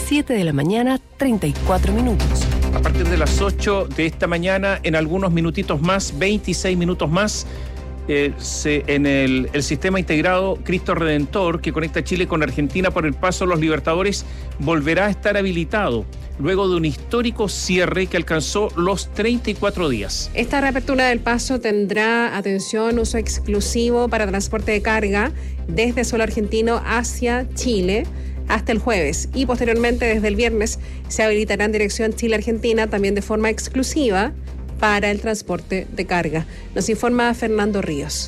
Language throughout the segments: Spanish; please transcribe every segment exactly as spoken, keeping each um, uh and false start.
siete de la mañana, treinta y cuatro minutos. A partir de las ocho de esta mañana, en algunos minutitos más, veintiséis minutos más, eh, se, en el, el sistema integrado Cristo Redentor, que conecta Chile con Argentina por el Paso de los Libertadores, volverá a estar habilitado luego de un histórico cierre que alcanzó los treinta y cuatro días. Esta reapertura del paso tendrá, atención, uso exclusivo para transporte de carga desde suelo argentino hacia Chile hasta el jueves, y posteriormente desde el viernes se habilitará en dirección Chile-Argentina también de forma exclusiva para el transporte de carga. Nos informa Fernando Ríos.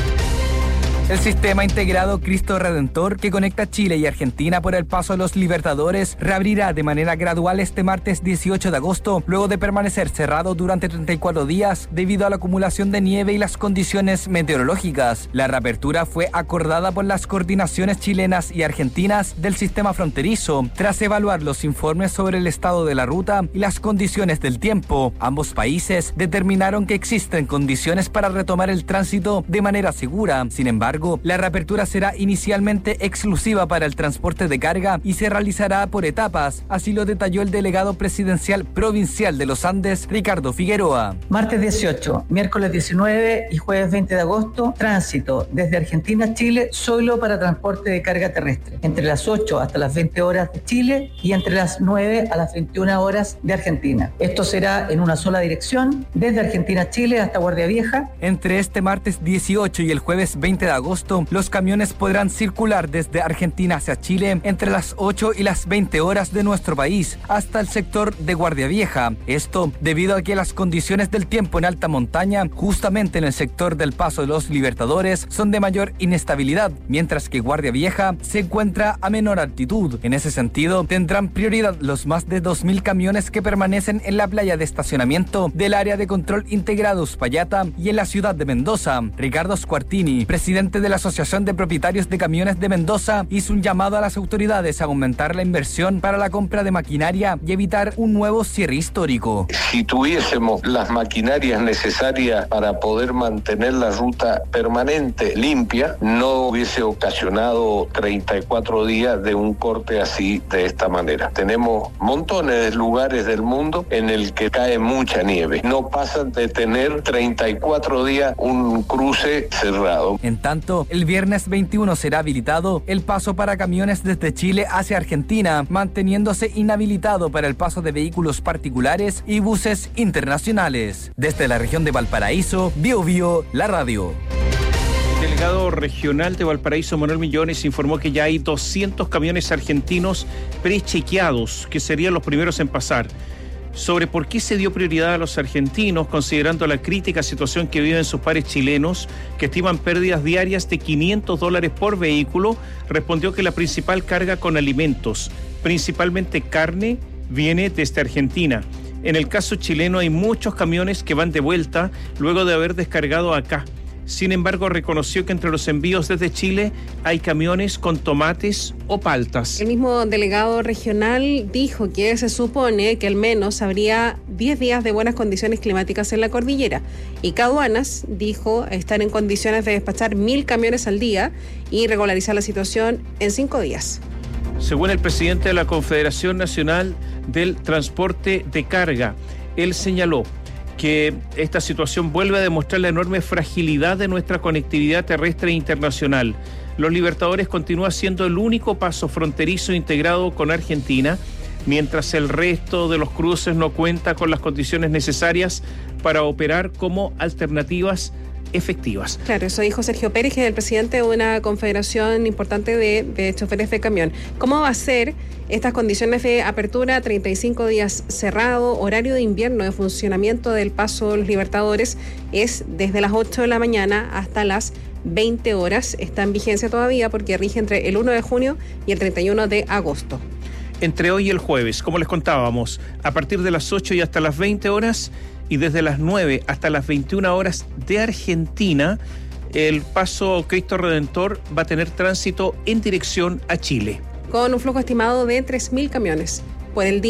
El sistema integrado Cristo Redentor, que conecta Chile y Argentina por el Paso de los Libertadores, reabrirá de manera gradual este martes dieciocho de agosto, luego de permanecer cerrado durante treinta y cuatro días debido a la acumulación de nieve y las condiciones meteorológicas. La reapertura fue acordada por las coordinaciones chilenas y argentinas del sistema fronterizo, tras evaluar los informes sobre el estado de la ruta y las condiciones del tiempo. Ambos países determinaron que existen condiciones para retomar el tránsito de manera segura. Sin embargo, la reapertura será inicialmente exclusiva para el transporte de carga y se realizará por etapas, así lo detalló el delegado presidencial provincial de los Andes, Ricardo Figueroa. Martes dieciocho, miércoles diecinueve y jueves veinte de agosto, tránsito desde Argentina a Chile solo para transporte de carga terrestre, entre las ocho hasta las veinte horas de Chile y entre las nueve a las veintiuna horas de Argentina. Esto será en una sola dirección, desde Argentina a Chile hasta Guardia Vieja. Entre este martes dieciocho y el jueves veinte de agosto, los camiones podrán circular desde Argentina hacia Chile entre las ocho y las veinte horas de nuestro país hasta el sector de Guardia Vieja. Esto debido a que las condiciones del tiempo en alta montaña, justamente en el sector del Paso de los Libertadores, son de mayor inestabilidad, mientras que Guardia Vieja se encuentra a menor altitud. En ese sentido, tendrán prioridad los más de dos mil camiones que permanecen en la playa de estacionamiento del área de control integrado Uspallata y en la ciudad de Mendoza. Ricardo Squartini, presidente de la Asociación de Propietarios de Camiones de Mendoza, hizo un llamado a las autoridades a aumentar la inversión para la compra de maquinaria y evitar un nuevo cierre histórico. Si tuviésemos las maquinarias necesarias para poder mantener la ruta permanente limpia, no hubiese ocasionado treinta y cuatro días de un corte así, de esta manera. Tenemos montones de lugares del mundo en el que cae mucha nieve. No pasan de tener treinta y cuatro días un cruce cerrado. En tanto, el viernes veintiuno será habilitado el paso para camiones desde Chile hacia Argentina, manteniéndose inhabilitado para el paso de vehículos particulares y buses internacionales. Desde la región de Valparaíso, Bio Bio, la radio. El delegado regional de Valparaíso, Manuel Millones, informó que ya hay doscientos camiones argentinos prechequeados, que serían los primeros en pasar. Sobre por qué se dio prioridad a los argentinos, considerando la crítica situación que viven sus pares chilenos, que estiman pérdidas diarias de quinientos dólares por vehículo, respondió que la principal carga con alimentos, principalmente carne, viene desde Argentina. En el caso chileno hay muchos camiones que van de vuelta luego de haber descargado acá. Sin embargo, reconoció que entre los envíos desde Chile hay camiones con tomates o paltas. El mismo delegado regional dijo que se supone que al menos habría diez días de buenas condiciones climáticas en la cordillera. Y Caduanas dijo estar en condiciones de despachar mil camiones al día y regularizar la situación en cinco días. Según el presidente de la Confederación Nacional del Transporte de Carga, él señaló que esta situación vuelve a demostrar la enorme fragilidad de nuestra conectividad terrestre e internacional. Los Libertadores continúa siendo el único paso fronterizo integrado con Argentina, mientras el resto de los cruces no cuenta con las condiciones necesarias para operar como alternativas efectivas. Claro, eso dijo Sergio Pérez, que es el presidente de una confederación importante de, de choferes de camión. ¿Cómo va a ser estas condiciones de apertura? treinta y cinco días cerrado, horario de invierno de funcionamiento del Paso de los Libertadores es desde las ocho de la mañana hasta las veinte horas. Está en vigencia todavía porque rige entre el uno de junio y el treinta y uno de agosto. Entre hoy y el jueves, como les contábamos, a partir de las ocho y hasta las veinte horas, y desde las nueve hasta las veintiuna horas de Argentina, el Paso Cristo Redentor va a tener tránsito en dirección a Chile. Con un flujo estimado de tres mil camiones por el día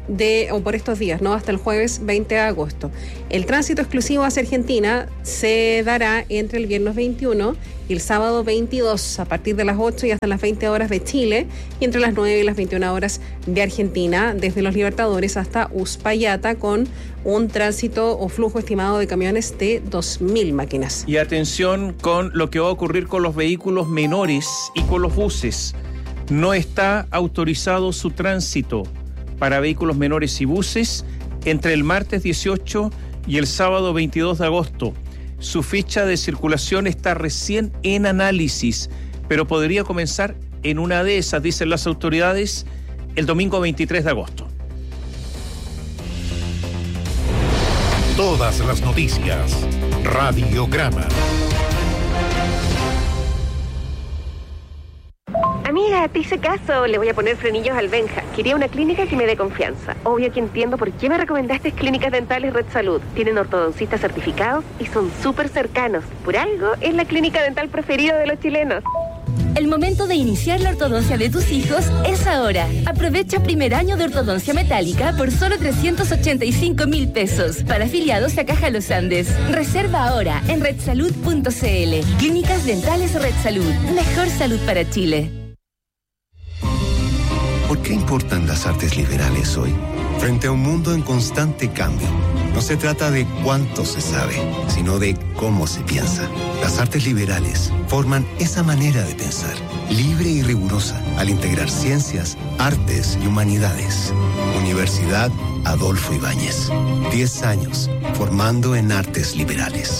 de, o por estos días, ¿no? Hasta el jueves veinte de agosto. El tránsito exclusivo hacia Argentina se dará entre el viernes veintiuno y el sábado veintidós, a partir de las ocho y hasta las veinte horas de Chile, y entre las nueve y las veintiuna horas de Argentina, desde Los Libertadores hasta Uspallata, con un tránsito o flujo estimado de camiones de dos mil máquinas. Y atención con lo que va a ocurrir con los vehículos menores y con los buses. No está autorizado su tránsito para vehículos menores y buses entre el martes dieciocho y el sábado veintidós de agosto. Su fecha de circulación está recién en análisis, pero podría comenzar en una de esas, dicen las autoridades, el domingo veintitrés de agosto. Todas las noticias. Radiograma. Amiga, te hice caso, le voy a poner frenillos al Benja. Quería una clínica que me dé confianza. Obvio que entiendo por qué me recomendaste Clínicas Dentales Red Salud. Tienen ortodoncistas certificados y son súper cercanos. Por algo, es la clínica dental preferida de los chilenos. El momento de iniciar la ortodoncia de tus hijos es ahora. Aprovecha primer año de ortodoncia metálica por solo trescientos ochenta y cinco mil pesos. Para afiliados a Caja Los Andes. Reserva ahora en red salud punto c l. Clínicas Dentales Red Salud. Mejor salud para Chile. ¿Por qué importan las artes liberales hoy? Frente a un mundo en constante cambio, no se trata de cuánto se sabe, sino de cómo se piensa. Las artes liberales forman esa manera de pensar, libre y rigurosa, al integrar ciencias, artes y humanidades. Universidad Adolfo Ibáñez. Diez años formando en artes liberales.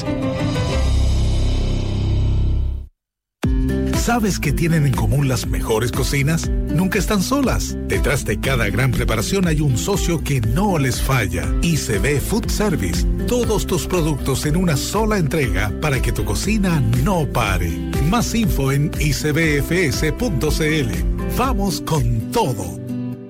¿Sabes qué tienen en común las mejores cocinas? Nunca están solas. Detrás de cada gran preparación hay un socio que no les falla. I C B Food Service. Todos tus productos en una sola entrega para que tu cocina no pare. Más info en i c b f s punto c l. Vamos con todo.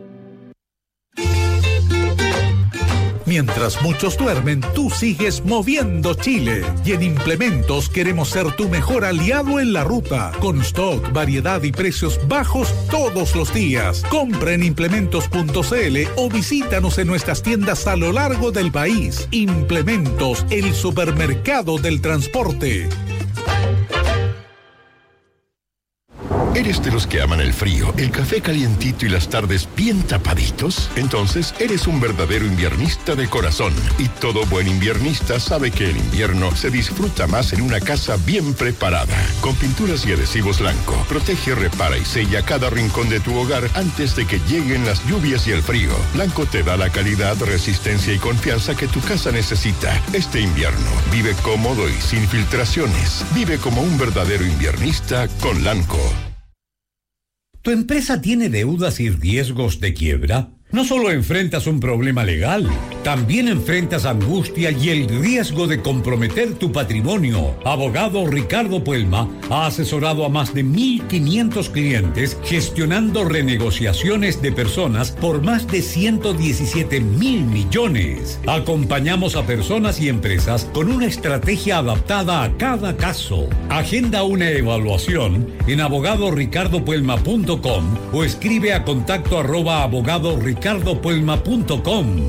Mientras muchos duermen, tú sigues moviendo Chile. Y en Implementos queremos ser tu mejor aliado en la ruta. Con stock, variedad y precios bajos todos los días. Compra en implementos punto c l o visítanos en nuestras tiendas a lo largo del país. Implementos, el supermercado del transporte. ¿Eres de los que aman el frío, el café calientito y las tardes bien tapaditos? Entonces, eres un verdadero inviernista de corazón. Y todo buen inviernista sabe que el invierno se disfruta más en una casa bien preparada. Con pinturas y adhesivos Lanco, protege, repara y sella cada rincón de tu hogar antes de que lleguen las lluvias y el frío. Lanco te da la calidad, resistencia y confianza que tu casa necesita. Este invierno, vive cómodo y sin filtraciones. Vive como un verdadero inviernista con Lanco. ¿Tu empresa tiene deudas y riesgos de quiebra? No solo enfrentas un problema legal, también enfrentas angustia y el riesgo de comprometer tu patrimonio. Abogado Ricardo Puelma ha asesorado a más de mil quinientos clientes gestionando renegociaciones de personas por más de ciento diecisiete mil millones. Acompañamos a personas y empresas con una estrategia adaptada a cada caso. Agenda una evaluación en abogado ricardo puelma punto com o escribe a contacto arroba abogado ricardo puelma punto com.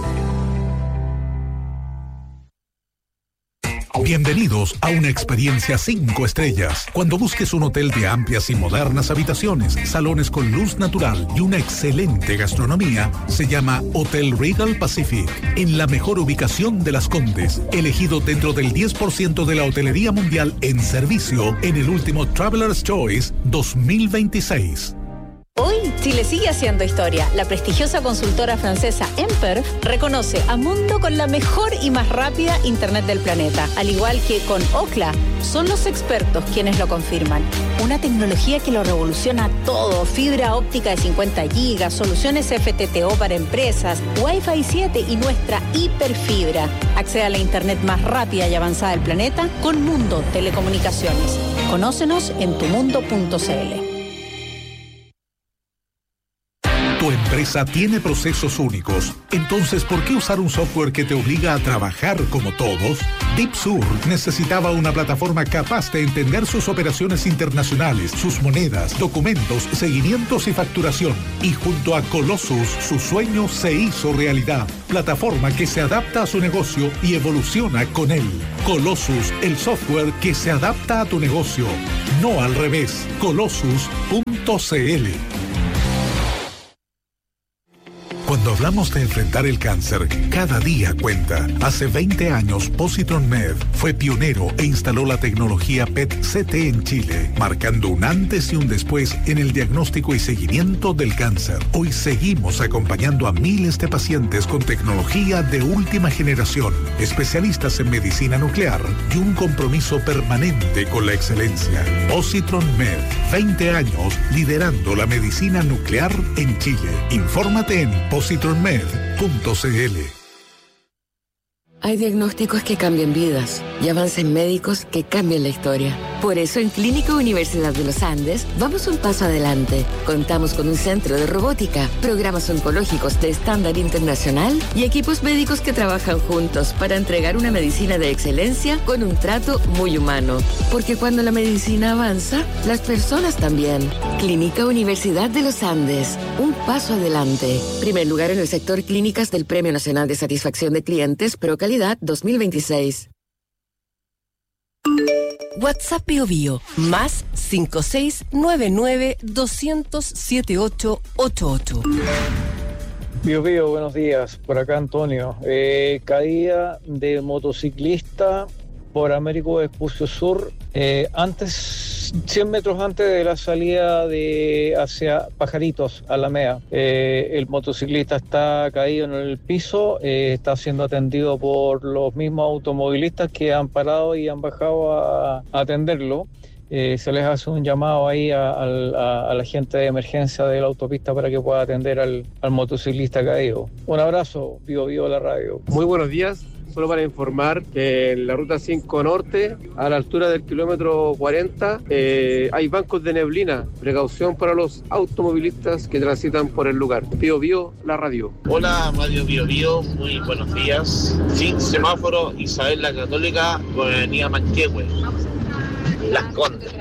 Bienvenidos a una experiencia cinco estrellas. Cuando busques un hotel de amplias y modernas habitaciones, salones con luz natural y una excelente gastronomía, se llama Hotel Regal Pacific, en la mejor ubicación de Las Condes, elegido dentro del diez por ciento de la hotelería mundial en servicio en el último Traveler's Choice dos mil veintiséis. Hoy, Chile sigue haciendo historia. La prestigiosa consultora francesa Emper reconoce a Mundo con la mejor y más rápida Internet del planeta. Al igual que con Ookla, son los expertos quienes lo confirman. Una tecnología que lo revoluciona todo. Fibra óptica de cincuenta gigas, soluciones F T T O para empresas, Wi-Fi siete y nuestra hiperfibra. Accede a la Internet más rápida y avanzada del planeta con Mundo Telecomunicaciones. Conócenos en tu mundo punto c l. Tu empresa tiene procesos únicos. Entonces, ¿por qué usar un software que te obliga a trabajar como todos? DeepSur necesitaba una plataforma capaz de entender sus operaciones internacionales, sus monedas, documentos, seguimientos y facturación. Y junto a Colossus, su sueño se hizo realidad. Plataforma que se adapta a su negocio y evoluciona con él. Colossus, el software que se adapta a tu negocio. No al revés. Colossus punto c l. Cuando hablamos de enfrentar el cáncer, cada día cuenta. Hace veinte años, Positron Med fue pionero e instaló la tecnología P E T C T en Chile, marcando un antes y un después en el diagnóstico y seguimiento del cáncer. Hoy seguimos acompañando a miles de pacientes con tecnología de última generación, especialistas en medicina nuclear y un compromiso permanente con la excelencia. Positron Med, veinte años liderando la medicina nuclear en Chile. Infórmate en positron med punto c l. Hay diagnósticos que cambian vidas y avances médicos que cambian la historia. Por eso en Clínica Universidad de los Andes vamos un paso adelante. Contamos con un centro de robótica, programas oncológicos de estándar internacional y equipos médicos que trabajan juntos para entregar una medicina de excelencia con un trato muy humano. Porque cuando la medicina avanza, las personas también. Clínica Universidad de los Andes, un paso adelante. Primer lugar en el sector clínicas del Premio Nacional de Satisfacción de Clientes Procalidad dos mil veintiséis. WhatsApp Bio Bio, más cinco seis nueve nueve dos cero cero siete ocho ocho ocho. Bio Bio, buenos días. Por acá Antonio. Eh, caída de motociclista por Américo Vespucio Sur, eh, antes, cien metros antes de la salida de hacia Pajaritos, Alameda. Eh, el motociclista está caído en el piso, eh, está siendo atendido por los mismos automovilistas que han parado y han bajado a, a atenderlo. Eh, se les hace un llamado ahí a, a, a la gente de emergencia de la autopista para que pueda atender al, al motociclista caído. Un abrazo, Bio Bio la radio. Muy buenos días. Solo para informar que en la ruta cinco Norte, a la altura del kilómetro cuarenta, eh, hay bancos de neblina. Precaución para los automovilistas que transitan por el lugar. Bio Bio, la radio. Hola, Radio Bio Bio, muy buenos días. Sin semáforo, Isabel la Católica, con Avenida Manquehue, Las Condes.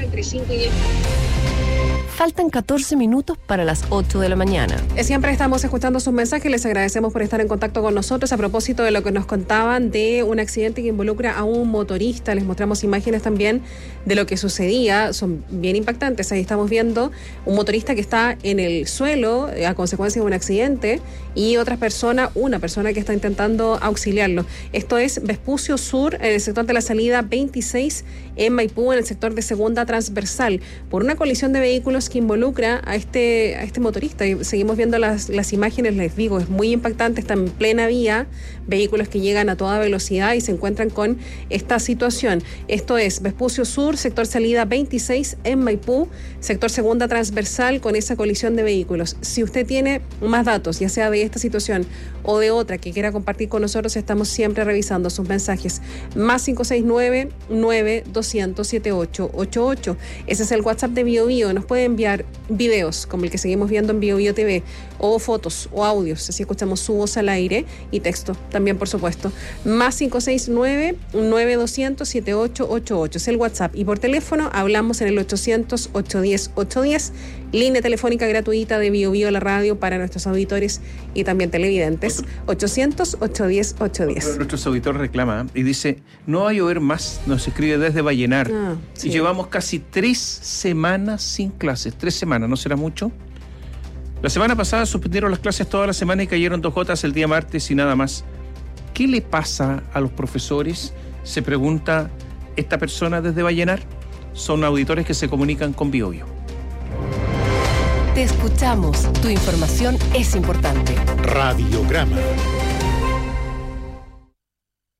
Faltan catorce minutos para las ocho de la mañana. Siempre estamos escuchando sus mensajes. Les agradecemos por estar en contacto con nosotros. A propósito de lo que nos contaban de un accidente que involucra a un motorista, les mostramos imágenes también de lo que sucedía. Son bien impactantes. Ahí estamos viendo un motorista que está en el suelo a consecuencia de un accidente y otra persona, una persona que está intentando auxiliarlo. Esto es Vespucio Sur, en el sector de la salida veintiséis en Maipú, en el sector de segunda transversal, por una colisión de vehículos que involucra a este, a este motorista. Y seguimos viendo las, las imágenes, les digo, es muy impactante, está en plena vía, vehículos que llegan a toda velocidad y se encuentran con esta situación. Esto es Vespucio Sur, sector salida veintiséis en Maipú, sector segunda transversal, con esa colisión de vehículos. Si usted tiene más datos, ya sea de esta situación o de otra que quiera compartir con nosotros, estamos siempre revisando sus mensajes. Más cinco seis nueve nueve dos cero cero siete ocho ocho ocho. Ese es el WhatsApp de Bio Bio. Nos puede enviar videos como el que seguimos viendo en Bio Bio T V, o fotos o audios, así escuchamos su voz al aire, y texto también, por supuesto. Más cinco seis nueve nueve dos cero cero siete ocho ocho ocho es el WhatsApp, y por teléfono hablamos en el ochocientos ochocientos diez ochocientos diez, línea telefónica gratuita de Bio Bio la radio para nuestros auditores y también televidentes. Ochocientos ochocientos diez ochocientos diez. Nuestro auditor reclama y dice: no va a llover más, nos escribe desde Vallenar. Ah, sí. Y llevamos casi tres semanas sin clases. Tres semanas, ¿no será mucho? La semana pasada suspendieron las clases toda la semana y cayeron dos gotas el día martes y nada más. ¿Qué le pasa a los profesores? Se pregunta esta persona desde Vallenar. Son auditores que se comunican con Bio Bio. Te escuchamos. Tu información es importante. Radiograma.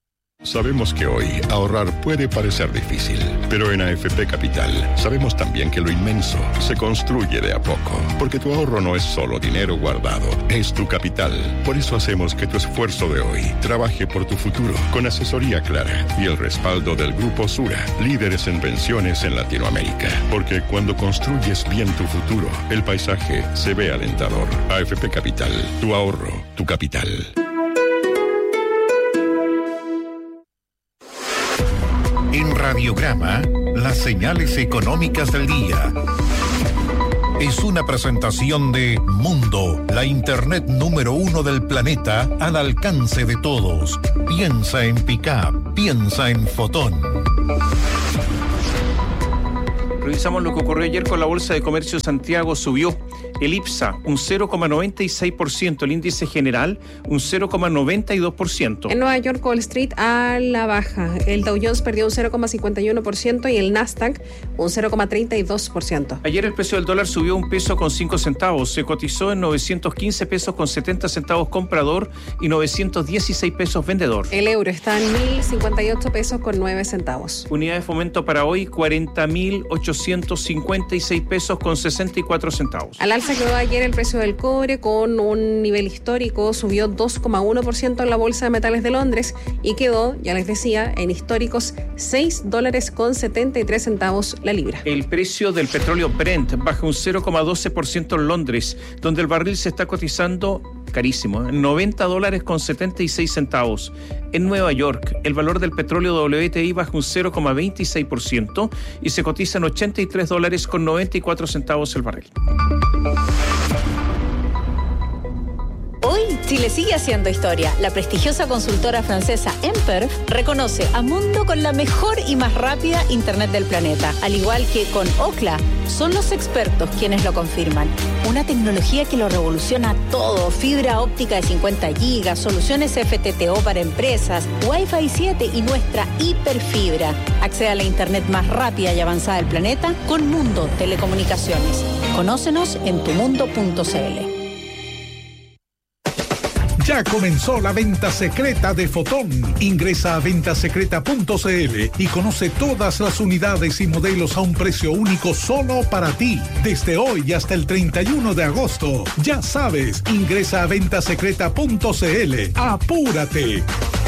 Sabemos que hoy ahorrar puede parecer difícil, pero en A F P Capital sabemos también que lo inmenso se construye de a poco, porque tu ahorro no es solo dinero guardado, es tu capital. Por eso hacemos que tu esfuerzo de hoy trabaje por tu futuro, con asesoría clara y el respaldo del Grupo Sura, líderes en pensiones en Latinoamérica. Porque cuando construyes bien tu futuro, el paisaje se ve alentador. A F P Capital, tu ahorro, tu capital. En Radiograma, las señales económicas del día. Es una presentación de Mundo, la internet número uno del planeta al alcance de todos. Piensa en Pickup, piensa en Fotón. Revisamos lo que ocurrió ayer con la Bolsa de Comercio de Santiago. Subió el IPSA un cero coma noventa y seis por ciento, el índice general un cero coma noventa y dos por ciento. En Nueva York, Wall Street a la baja. El Dow Jones perdió un cero coma cincuenta y uno por ciento y el Nasdaq un cero coma treinta y dos por ciento. Ayer el precio del dólar subió un peso con cinco centavos. Se cotizó en novecientos quince pesos con setenta centavos comprador y novecientos dieciséis pesos vendedor. El euro está en mil cincuenta y ocho pesos con nueve centavos. Unidad de fomento para hoy, cuarenta mil ochocientos cincuenta y seis pesos con sesenta y cuatro centavos. Al alza quedó ayer el precio del cobre con un nivel histórico, subió dos coma uno por ciento en la Bolsa de Metales de Londres y quedó, ya les decía, en históricos seis dólares con setenta y tres centavos la libra. El precio del petróleo Brent baja un cero coma doce por ciento en Londres, donde el barril se está cotizando carísimo, ¿eh? noventa dólares con setenta y seis centavos. En Nueva York, el valor del petróleo W T I baja un cero coma veintiséis por ciento y se cotiza en ochenta y tres dólares con noventa y cuatro centavos el barril. Hoy, Chile sigue haciendo historia. La prestigiosa consultora francesa Emper reconoce a Mundo con la mejor y más rápida Internet del planeta. Al igual que con Ookla, son los expertos quienes lo confirman. Una tecnología que lo revoluciona todo. Fibra óptica de cincuenta gigas, soluciones F T T O para empresas, Wi-Fi siete y nuestra hiperfibra. Accede a la Internet más rápida y avanzada del planeta con Mundo Telecomunicaciones. Conócenos en tumundo punto c l. Ya comenzó la venta secreta de Fotón. Ingresa a venta secreta punto c l y conoce todas las unidades y modelos a un precio único solo para ti. Desde hoy hasta el treinta y uno de agosto. Ya sabes, ingresa a venta secreta punto c l. ¡Apúrate!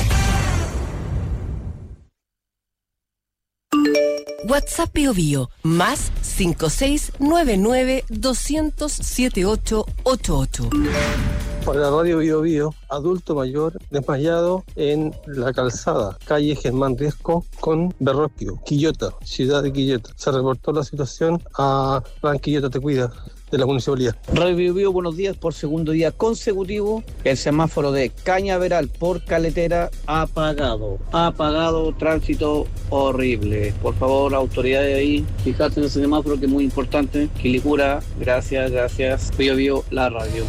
WhatsApp Bio Bio, más cinco seis nueve nueve dos cero cero siete ocho ocho ocho. Para Radio Bio Bio, adulto mayor desmayado en la calzada, calle Germán Riesco con Berroquio, Quillota, ciudad de Quillota. Se reportó la situación a Plan Quillota Te Cuida, de la municipalidad. Radio Bio Bio, buenos días. Por segundo día consecutivo, el semáforo de Cañaveral por Caletera apagado. Apagado, tránsito horrible. Por favor, autoridades ahí, fijarse en ese semáforo que es muy importante. Quilicura, gracias, gracias. Bio Bio, la radio.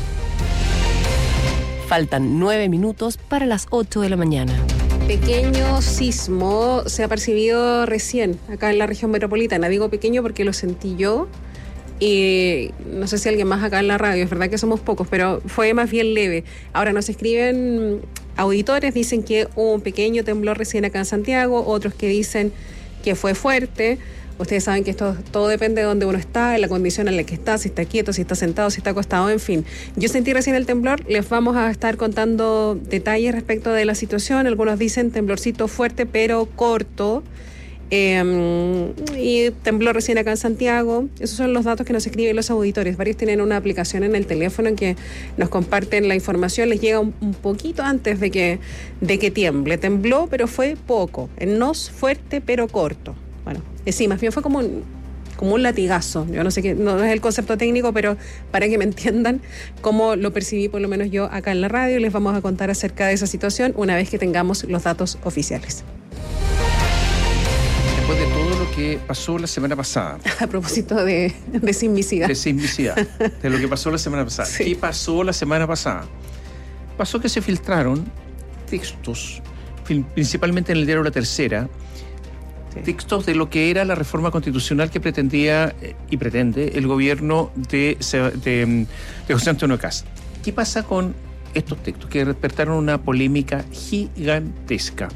Faltan nueve minutos para las ocho de la mañana. Pequeño sismo se ha percibido recién acá en la región metropolitana. Digo pequeño porque lo sentí yo y no sé si alguien más acá en la radio. Es verdad que somos pocos, pero fue más bien leve. Ahora nos escriben auditores, dicen que hubo un pequeño temblor recién acá en Santiago, otros que dicen que fue fuerte. Ustedes saben que esto todo depende de dónde uno está, en la condición en la que está, si está quieto, si está sentado, si está acostado, en fin. Yo sentí recién el temblor, les vamos a estar contando detalles respecto de la situación. Algunos dicen temblorcito fuerte pero corto. Eh, y temblor recién acá en Santiago. Esos son los datos que nos escriben los auditores. Varios tienen una aplicación en el teléfono en que nos comparten la información. Les llega un, un poquito antes de que, de que tiemble. Tembló, pero fue poco. El nos fuerte, pero corto. Bueno, eh, sí, más bien fue como un, como un latigazo. Yo no sé qué, no es el concepto técnico, pero para que me entiendan cómo lo percibí, por lo menos yo acá en la radio, les vamos a contar acerca de esa situación una vez que tengamos los datos oficiales. Después de todo lo que pasó la semana pasada. A propósito de, de sismicidad. De sismicidad. De lo que pasó la semana pasada. Sí. ¿Qué pasó la semana pasada? Pasó que se filtraron textos, principalmente en el diario La Tercera, sí. textos de lo que era la reforma constitucional que pretendía y pretende el gobierno de, de, de José Antonio Kast. ¿Qué pasa con estos textos? Que despertaron una polémica gigantesca.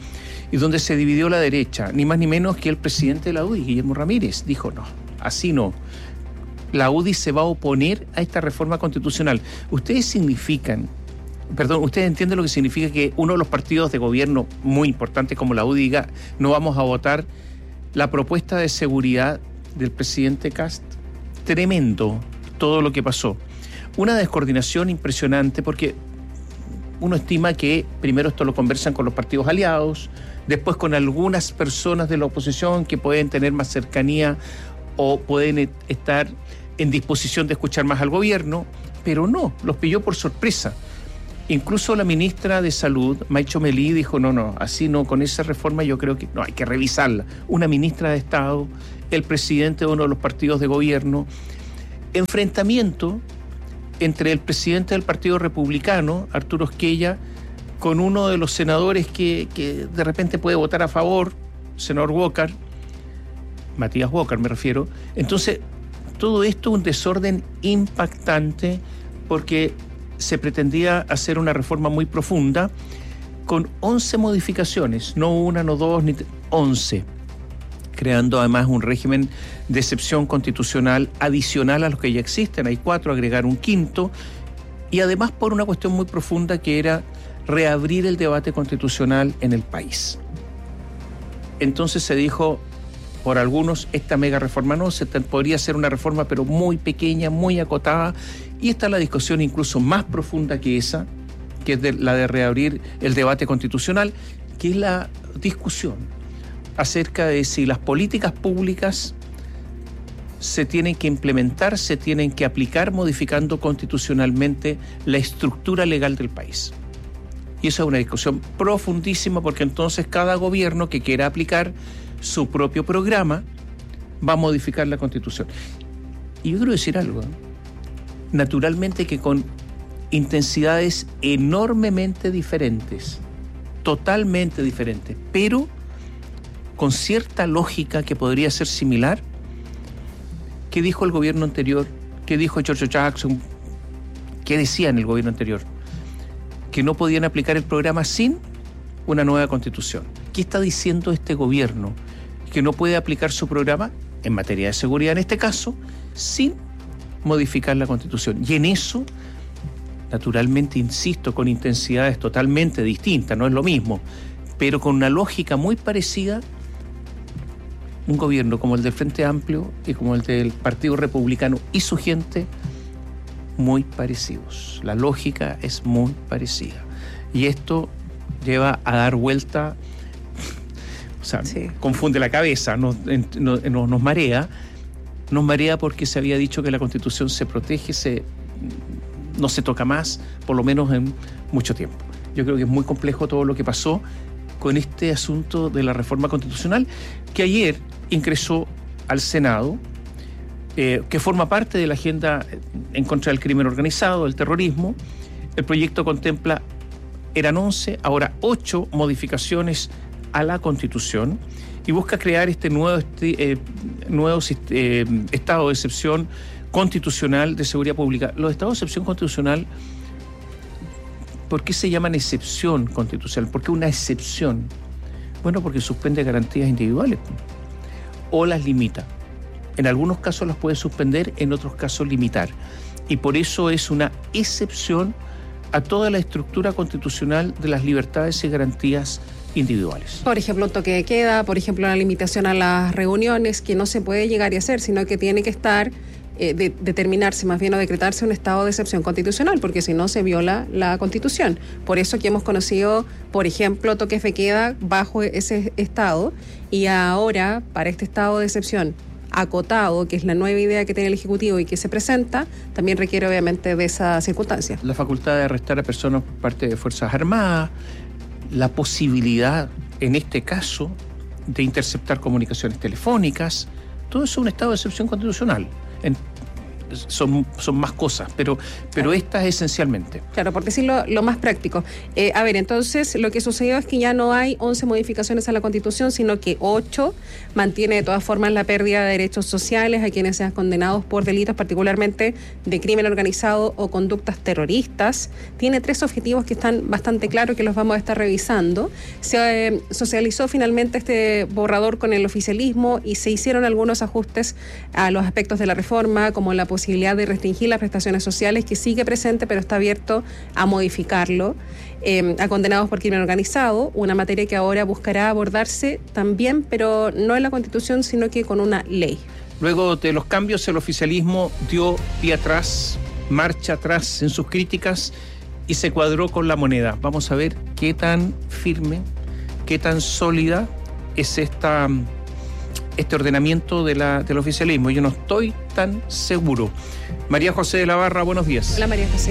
y donde se dividió la derecha, ni más ni menos que el presidente de la U D I, Guillermo Ramírez, dijo no, así no. La U D I se va a oponer a esta reforma constitucional. Ustedes significan, perdón, ustedes entienden lo que significa que uno de los partidos de gobierno muy importantes como la U D I diga no vamos a votar la propuesta de seguridad del presidente Kast. Tremendo todo lo que pasó. Una descoordinación impresionante porque uno estima que primero esto lo conversan con los partidos aliados, después con algunas personas de la oposición que pueden tener más cercanía o pueden estar en disposición de escuchar más al gobierno, pero no, los pilló por sorpresa. Incluso la ministra de Salud, Maicho Melí, dijo, no, no, así no, con esa reforma yo creo que no, hay que revisarla. Una ministra de Estado, el presidente de uno de los partidos de gobierno, enfrentamiento entre el presidente del Partido Republicano, Arturo Esquella, con uno de los senadores que, que de repente puede votar a favor, senador Walker, Matías Walker me refiero. Entonces, todo esto un desorden impactante porque se pretendía hacer una reforma muy profunda con once modificaciones, no una, no dos, ni once, creando además un régimen de excepción constitucional adicional a los que ya existen. Hay cuatro, agregar un quinto, y además por una cuestión muy profunda que era reabrir el debate constitucional en el país. Entonces se dijo por algunos, esta mega reforma no, se te, podría ser una reforma pero muy pequeña, muy acotada, y está la discusión incluso más profunda que esa, que es de, la de reabrir el debate constitucional, que es la discusión acerca de si las políticas públicas se tienen que implementar, se tienen que aplicar modificando constitucionalmente la estructura legal del país. Y eso es una discusión profundísima porque entonces cada gobierno que quiera aplicar su propio programa va a modificar la Constitución. Y yo quiero decir algo, ¿eh? Naturalmente que con intensidades enormemente diferentes, totalmente diferentes, pero con cierta lógica que podría ser similar. ¿Qué dijo el gobierno anterior? ¿Qué dijo George Jackson? ¿Qué decía en el gobierno anterior? Que no podían aplicar el programa sin una nueva constitución. ¿Qué está diciendo este gobierno? Que no puede aplicar su programa, en materia de seguridad en este caso, sin modificar la constitución. Y en eso, naturalmente, insisto, con intensidades totalmente distintas, no es lo mismo, pero con una lógica muy parecida, un gobierno como el del Frente Amplio y como el del Partido Republicano y su gente, muy parecidos. La lógica es muy parecida. Y esto lleva a dar vuelta, o sea, sí. Confunde la cabeza, nos, nos, nos marea, nos marea porque se había dicho que la Constitución se protege, se, no se toca más, por lo menos en mucho tiempo. Yo creo que es muy complejo todo lo que pasó con este asunto de la reforma constitucional, que ayer ingresó al Senado, eh, que forma parte de la agenda en contra del crimen organizado, del terrorismo. El proyecto contempla, eran once, ahora ocho modificaciones a la Constitución y busca crear este nuevo, este, eh, nuevo eh, estado de excepción constitucional de seguridad pública. Los estados de excepción constitucional, ¿por qué se llaman excepción constitucional? ¿Por qué una excepción? Bueno, porque suspende garantías individuales o las limita. En algunos casos las puede suspender, en otros casos limitar. Y por eso es una excepción a toda la estructura constitucional de las libertades y garantías individuales. Por ejemplo, un toque de queda, por ejemplo, la limitación a las reuniones, que no se puede llegar y hacer, sino que tiene que estar, eh, de, determinarse más bien o decretarse un estado de excepción constitucional, porque si no se viola la Constitución. Por eso que hemos conocido, por ejemplo, toques de queda bajo ese estado, y ahora, para este estado de excepción acotado, que es la nueva idea que tiene el Ejecutivo y que se presenta, también requiere obviamente de esa circunstancia. La facultad de arrestar a personas por parte de Fuerzas Armadas, la posibilidad, en este caso, de interceptar comunicaciones telefónicas, todo eso es un estado de excepción constitucional. En, son, son más cosas, pero, pero esta es esencialmente. Claro, por decirlo lo más práctico. Eh, a ver, entonces lo que sucedió es que ya no hay once modificaciones a la Constitución, sino que ocho. Mantiene de todas formas la pérdida de derechos sociales a quienes sean condenados por delitos particularmente de crimen organizado o conductas terroristas. Tiene tres objetivos que están bastante claros, que los vamos a estar revisando. Se eh, socializó finalmente este borrador con el oficialismo y se hicieron algunos ajustes a los aspectos de la reforma, como la posibilidad de restringir las prestaciones sociales, que sigue presente pero está abierto a modificarlo, eh, a condenados por crimen organizado, una materia que ahora buscará abordarse también, pero no en la Constitución, sino que con una ley. Luego de los cambios, el oficialismo dio pie atrás, marcha atrás en sus críticas y se cuadró con la moneda. Vamos a ver qué tan firme, qué tan sólida es esta... este ordenamiento de la, del oficialismo. Yo no estoy tan seguro. María José de la Barra, buenos días. Hola, María José.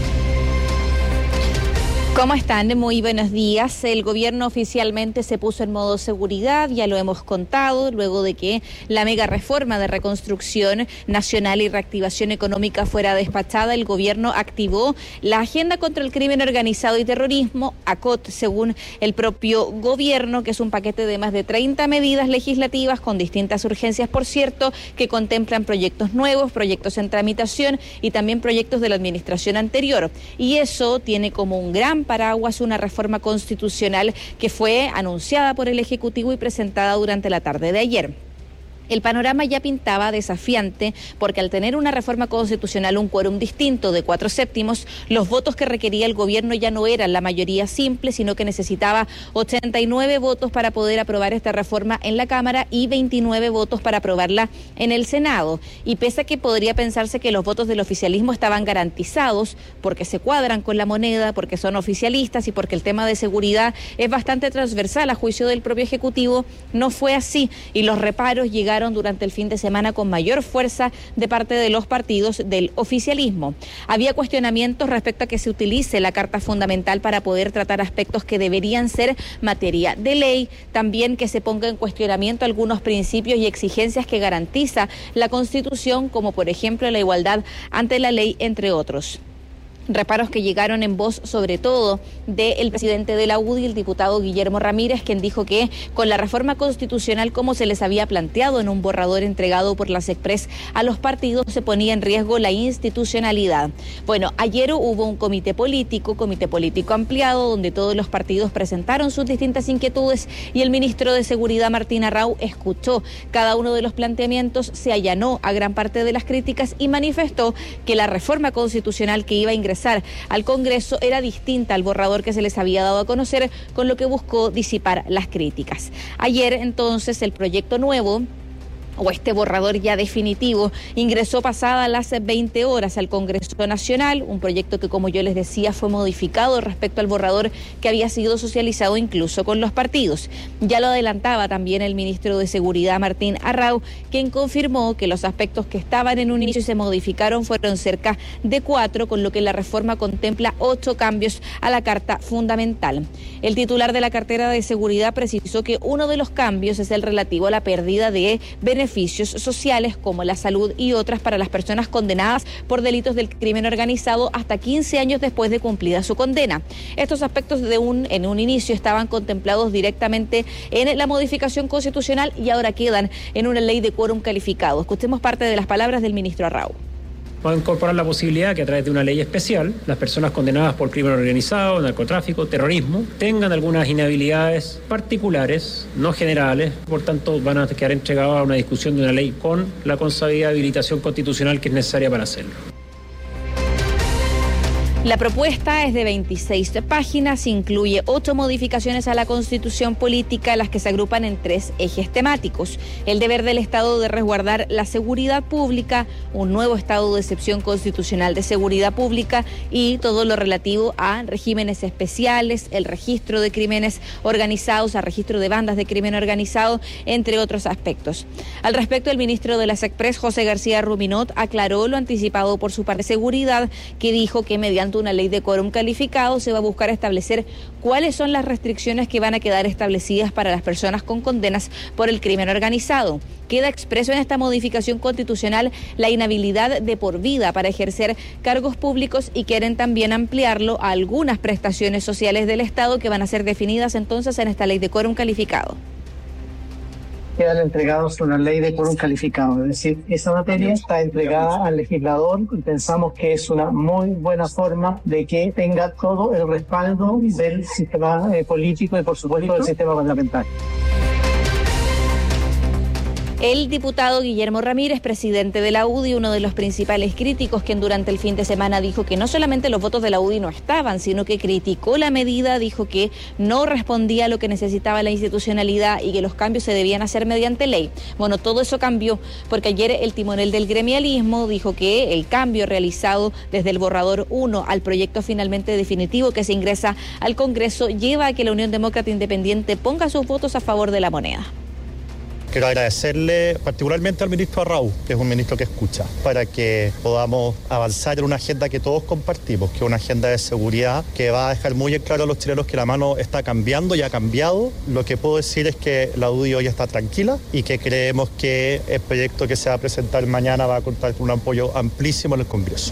¿Cómo están? Muy buenos días. El gobierno oficialmente se puso en modo seguridad, ya lo hemos contado, luego de que la mega reforma de reconstrucción nacional y reactivación económica fuera despachada, el gobierno activó la Agenda contra el Crimen Organizado y Terrorismo, A C O T, según el propio gobierno, que es un paquete de más de treinta medidas legislativas con distintas urgencias, por cierto, que contemplan proyectos nuevos, proyectos en tramitación y también proyectos de la administración anterior. Y eso tiene como un gran paraguas una reforma constitucional que fue anunciada por el Ejecutivo y presentada durante la tarde de ayer. El panorama ya pintaba desafiante porque al tener una reforma constitucional un quórum distinto de cuatro séptimos, los votos que requería el gobierno ya no eran la mayoría simple, sino que necesitaba ochenta y nueve votos para poder aprobar esta reforma en la Cámara y veintinueve votos para aprobarla en el Senado. Y pese a que podría pensarse que los votos del oficialismo estaban garantizados porque se cuadran con la moneda, porque son oficialistas y porque el tema de seguridad es bastante transversal a juicio del propio Ejecutivo, no fue así y los reparos llegaron durante el fin de semana con mayor fuerza de parte de los partidos del oficialismo. Había cuestionamientos respecto a que se utilice la Carta Fundamental para poder tratar aspectos que deberían ser materia de ley, también que se ponga en cuestionamiento algunos principios y exigencias que garantiza la Constitución, como por ejemplo la igualdad ante la ley, entre otros. Reparos que llegaron en voz sobre todo del presidente de la U D I, el diputado Guillermo Ramírez, quien dijo que con la reforma constitucional como se les había planteado en un borrador entregado por la SECPRES a los partidos se ponía en riesgo la institucionalidad. Bueno, ayer hubo un comité político, comité político ampliado, donde todos los partidos presentaron sus distintas inquietudes y el ministro de Seguridad, Martín Arrau, escuchó cada uno de los planteamientos, se allanó a gran parte de las críticas y manifestó que la reforma constitucional que iba a ingresar al Congreso era distinta al borrador que se les había dado a conocer, con lo que buscó disipar las críticas. Ayer, entonces, el proyecto nuevo, o este borrador ya definitivo, ingresó pasadas las veinte horas al Congreso Nacional, un proyecto que, como yo les decía, fue modificado respecto al borrador que había sido socializado incluso con los partidos. Ya lo adelantaba también el ministro de Seguridad, Martín Arrau, quien confirmó que los aspectos que estaban en un inicio y se modificaron fueron cerca de cuatro, con lo que la reforma contempla ocho cambios a la Carta Fundamental. El titular de la cartera de Seguridad precisó que uno de los cambios es el relativo a la pérdida de beneficios beneficios sociales como la salud y otras para las personas condenadas por delitos del crimen organizado hasta quince años después de cumplida su condena. Estos aspectos de un, en un inicio estaban contemplados directamente en la modificación constitucional y ahora quedan en una ley de quórum calificado. Escuchemos parte de las palabras del ministro Arrau. Va a incorporar la posibilidad que a través de una ley especial las personas condenadas por crimen organizado, narcotráfico, terrorismo, tengan algunas inhabilidades particulares, no generales, por tanto van a quedar entregados a una discusión de una ley con la consabida habilitación constitucional que es necesaria para hacerlo. La propuesta es de veintiséis páginas, incluye ocho modificaciones a la Constitución política, las que se agrupan en tres ejes temáticos: el deber del Estado de resguardar la seguridad pública, un nuevo estado de excepción constitucional de seguridad pública y todo lo relativo a regímenes especiales, el registro de crímenes organizados, a registro de bandas de crimen organizado, entre otros aspectos. Al respecto, el ministro de la SECPRES, José García Ruminot, aclaró lo anticipado por su parte de seguridad, que dijo que mediante tanto una ley de quórum calificado, se va a buscar establecer cuáles son las restricciones que van a quedar establecidas para las personas con condenas por el crimen organizado. Queda expreso en esta modificación constitucional la inhabilidad de por vida para ejercer cargos públicos y quieren también ampliarlo a algunas prestaciones sociales del Estado que van a ser definidas entonces en esta ley de quórum calificado. Quedan entregados una ley de quórum calificado, es decir, esa materia está entregada al legislador y pensamos que es una muy buena forma de que tenga todo el respaldo del sistema eh, político y por supuesto del sistema parlamentario. El diputado Guillermo Ramírez, presidente de la U D I, uno de los principales críticos, quien durante el fin de semana dijo que no solamente los votos de la U D I no estaban, sino que criticó la medida, dijo que no respondía a lo que necesitaba la institucionalidad y que los cambios se debían hacer mediante ley. Bueno, todo eso cambió, porque ayer el timonel del gremialismo dijo que el cambio realizado desde el borrador uno al proyecto finalmente definitivo que se ingresa al Congreso lleva a que la Unión Demócrata Independiente ponga sus votos a favor de la moneda. Quiero agradecerle particularmente al ministro Arrau, que es un ministro que escucha, para que podamos avanzar en una agenda que todos compartimos, que es una agenda de seguridad que va a dejar muy en claro a los chilenos que la mano está cambiando y ha cambiado. Lo que puedo decir es que la U D I hoy está tranquila y que creemos que el proyecto que se va a presentar mañana va a contar con un apoyo amplísimo en el Congreso.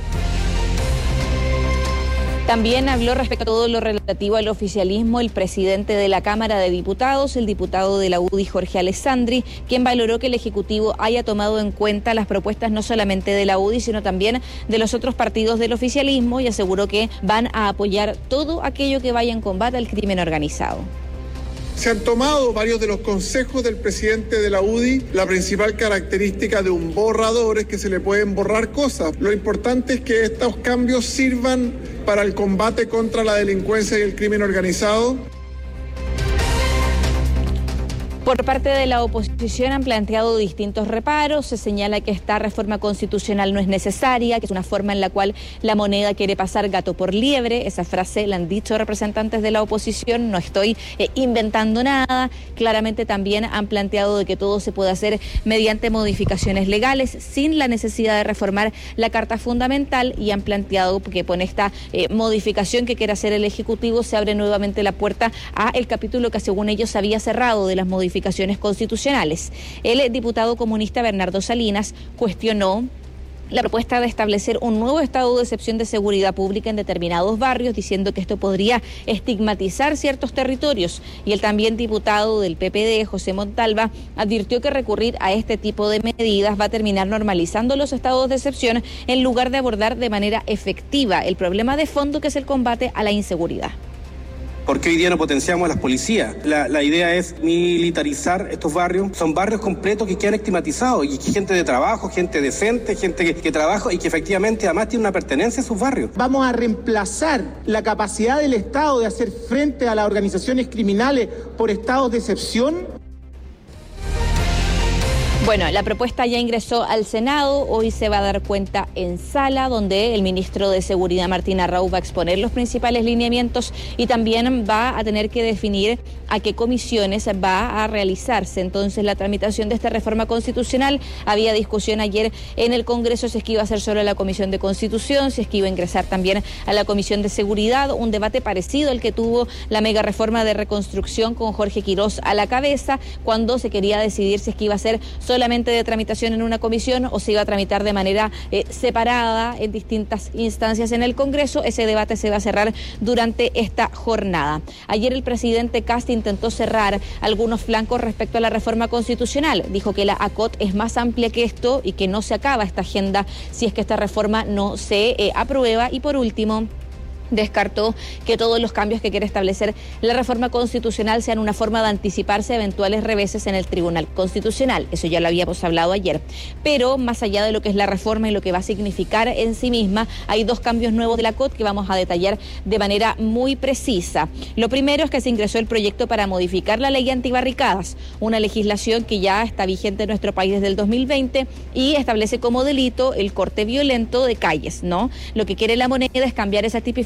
También habló respecto a todo lo relativo al oficialismo el presidente de la Cámara de Diputados, el diputado de la U D I, Jorge Alessandri, quien valoró que el Ejecutivo haya tomado en cuenta las propuestas no solamente de la U D I, sino también de los otros partidos del oficialismo y aseguró que van a apoyar todo aquello que vaya en combate al crimen organizado. Se han tomado varios de los consejos del presidente de la U D I. La principal característica de un borrador es que se le pueden borrar cosas. Lo importante es que estos cambios sirvan para el combate contra la delincuencia y el crimen organizado. Por parte de la oposición han planteado distintos reparos. Se señala que esta reforma constitucional no es necesaria, que es una forma en la cual la moneda quiere pasar gato por liebre. Esa frase la han dicho representantes de la oposición, no estoy eh, inventando nada. Claramente también han planteado de que todo se puede hacer mediante modificaciones legales sin la necesidad de reformar la Carta Fundamental y han planteado que con esta eh, modificación que quiere hacer el Ejecutivo se abre nuevamente la puerta a el capítulo que según ellos había cerrado de las modificaciones constitucionales. El diputado comunista Bernardo Salinas cuestionó la propuesta de establecer un nuevo estado de excepción de seguridad pública en determinados barrios, diciendo que esto podría estigmatizar ciertos territorios. Y el también diputado del P P D, José Montalva, advirtió que recurrir a este tipo de medidas va a terminar normalizando los estados de excepción en lugar de abordar de manera efectiva el problema de fondo que es el combate a la inseguridad. ¿Por qué hoy día no potenciamos a las policías? La, la idea es militarizar estos barrios. Son barrios completos que quedan estigmatizados y gente de trabajo, gente decente, gente que, que trabaja y que efectivamente además tiene una pertenencia a sus barrios. Vamos a reemplazar la capacidad del Estado de hacer frente a las organizaciones criminales por estados de excepción. Bueno, la propuesta ya ingresó al Senado, hoy se va a dar cuenta en sala, donde el ministro de Seguridad, Martín Arrau, va a exponer los principales lineamientos y también va a tener que definir a qué comisiones va a realizarse entonces la tramitación de esta reforma constitucional. Había discusión ayer en el Congreso si es que iba a ser solo la Comisión de Constitución, si es que iba a ingresar también a la Comisión de Seguridad, un debate parecido al que tuvo la mega reforma de reconstrucción con Jorge Quirós a la cabeza, cuando se quería decidir si es que iba a ser solo solamente de tramitación en una comisión o se iba a tramitar de manera eh, separada en distintas instancias en el Congreso. Ese debate se va a cerrar durante esta jornada. Ayer el presidente Kast intentó cerrar algunos flancos respecto a la reforma constitucional. Dijo que la A C O T es más amplia que esto y que no se acaba esta agenda si es que esta reforma no se eh, aprueba. Y por último, descartó que todos los cambios que quiere establecer la reforma constitucional sean una forma de anticiparse a eventuales reveses en el Tribunal Constitucional. Eso ya lo habíamos hablado ayer. Pero más allá de lo que es la reforma y lo que va a significar en sí misma, hay dos cambios nuevos de la A C O T que vamos a detallar de manera muy precisa. Lo primero es que se ingresó el proyecto para modificar la ley antibarricadas, una legislación que ya está vigente en nuestro país desde el dos mil veinte y establece como delito el corte violento de calles, ¿no? Lo que quiere la moneda es cambiar esa tipificación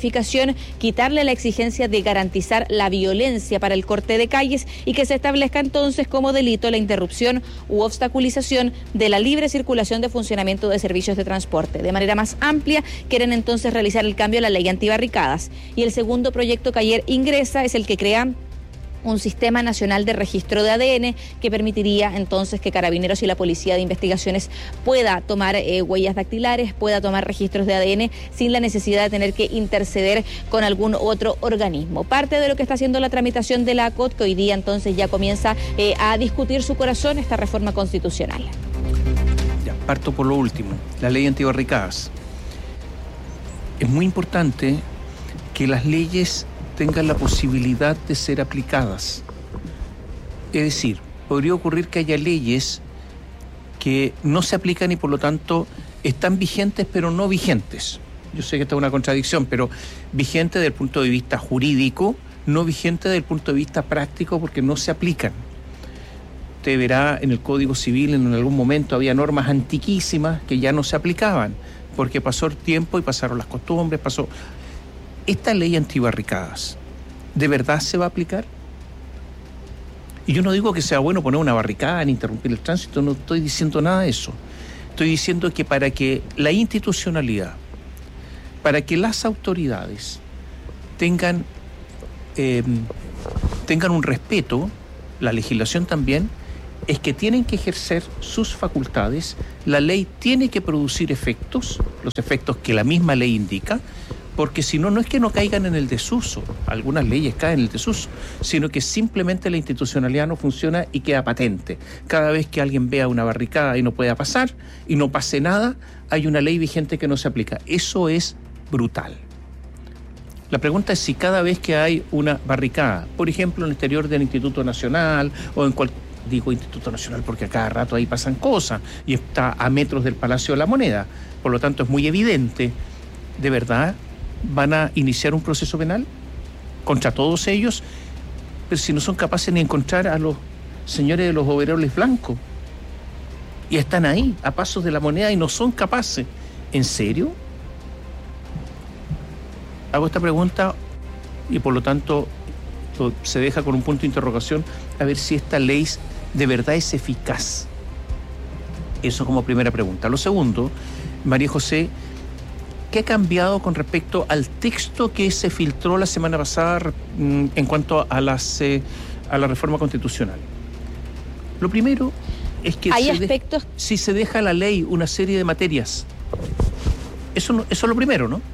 modificación, quitarle la exigencia de garantizar la violencia para el corte de calles y que se establezca entonces como delito la interrupción u obstaculización de la libre circulación de funcionamiento de servicios de transporte. De manera más amplia, quieren entonces realizar el cambio a la ley antibarricadas. Y el segundo proyecto que ayer ingresa es el que crea un sistema nacional de registro de A D N que permitiría entonces que Carabineros y la Policía de Investigaciones pueda tomar eh, huellas dactilares, pueda tomar registros de A D N sin la necesidad de tener que interceder con algún otro organismo. Parte de lo que está haciendo la tramitación de la A C O T, que hoy día entonces ya comienza eh, a discutir su corazón, esta reforma constitucional. Ya, parto por lo último, la ley antibarricadas. Es muy importante que las leyes tengan la posibilidad de ser aplicadas. Es decir, podría ocurrir que haya leyes que no se aplican y por lo tanto están vigentes pero no vigentes. Yo sé que esta es una contradicción, pero vigente desde el punto de vista jurídico, no vigente desde el punto de vista práctico porque no se aplican. Usted verá en el Código Civil en algún momento había normas antiquísimas que ya no se aplicaban porque pasó el tiempo y pasaron las costumbres, pasó... ¿Esta ley antibarricadas de verdad se va a aplicar? Y yo no digo que sea bueno poner una barricada ni interrumpir el tránsito, no estoy diciendo nada de eso. Estoy diciendo que para que la institucionalidad, para que las autoridades tengan, eh, tengan un respeto, la legislación también, es que tienen que ejercer sus facultades, la ley tiene que producir efectos, los efectos que la misma ley indica, porque si no, no es que no caigan en el desuso, algunas leyes caen en el desuso, sino que simplemente la institucionalidad no funciona y queda patente. Cada vez que alguien vea una barricada y no pueda pasar, y no pase nada, hay una ley vigente que no se aplica. Eso es brutal. La pregunta es si cada vez que hay una barricada, por ejemplo, en el exterior del Instituto Nacional, o en cualquier... Digo Instituto Nacional porque a cada rato ahí pasan cosas, y está a metros del Palacio de la Moneda, por lo tanto es muy evidente, ¿de verdad van a iniciar un proceso penal contra todos ellos? Pero si no son capaces ni encontrar a los señores de los overoles blancos y están ahí a pasos de la Moneda y no son capaces, ¿en serio? Hago esta pregunta y por lo tanto se deja con un punto de interrogación a ver si esta ley de verdad es eficaz. Eso como primera pregunta. Lo segundo, María José, ¿qué ha cambiado con respecto al texto que se filtró la semana pasada en cuanto a, las, eh, a la reforma constitucional? Lo primero es que hay se aspectos... de, si se deja a la ley una serie de materias. Eso, no, eso es lo primero, ¿no?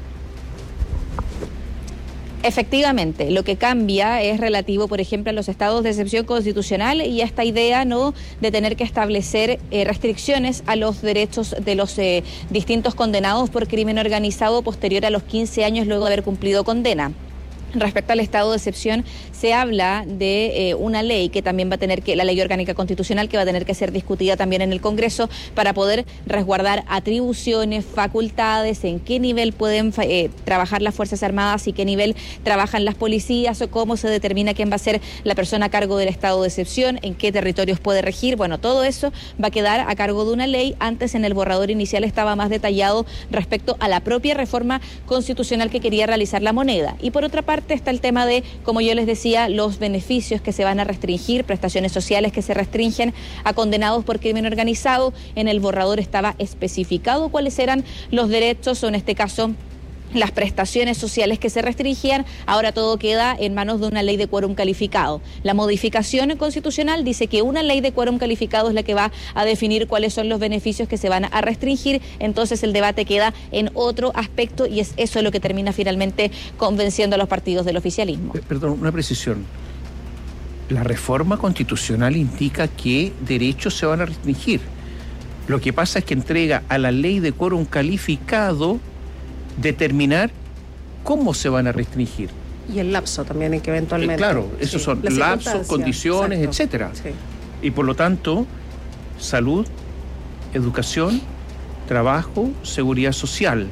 Efectivamente, lo que cambia es relativo, por ejemplo, a los estados de excepción constitucional y a esta idea no de tener que establecer eh, restricciones a los derechos de los eh, distintos condenados por crimen organizado posterior a los quince años luego de haber cumplido condena. Respecto al estado de excepción, se habla de eh, una ley que también va a tener que, la ley orgánica constitucional, que va a tener que ser discutida también en el Congreso para poder resguardar atribuciones, facultades, en qué nivel pueden eh, trabajar las Fuerzas Armadas y qué nivel trabajan las policías, o cómo se determina quién va a ser la persona a cargo del estado de excepción, en qué territorios puede regir. Bueno, todo eso va a quedar a cargo de una ley. Antes en el borrador inicial estaba más detallado respecto a la propia reforma constitucional que quería realizar la Moneda. Y por otra parte, está el tema de, como yo les decía, los beneficios que se van a restringir, prestaciones sociales que se restringen a condenados por crimen organizado. En el borrador estaba especificado cuáles eran los derechos, o en este caso las prestaciones sociales que se restringían. Ahora todo queda en manos de una ley de quórum calificado. La modificación constitucional dice que una ley de quórum calificado es la que va a definir cuáles son los beneficios que se van a restringir. Entonces el debate queda en otro aspecto y es eso lo que termina finalmente convenciendo a los partidos del oficialismo. Perdón, una precisión. La reforma constitucional indica qué derechos se van a restringir. Lo que pasa es que entrega a la ley de quórum calificado determinar cómo se van a restringir. Y el lapso también, en que eventualmente... Eh, claro, esos sí, son lapsos, condiciones, exacto, etcétera. Sí. Y por lo tanto, salud, educación, trabajo, seguridad social.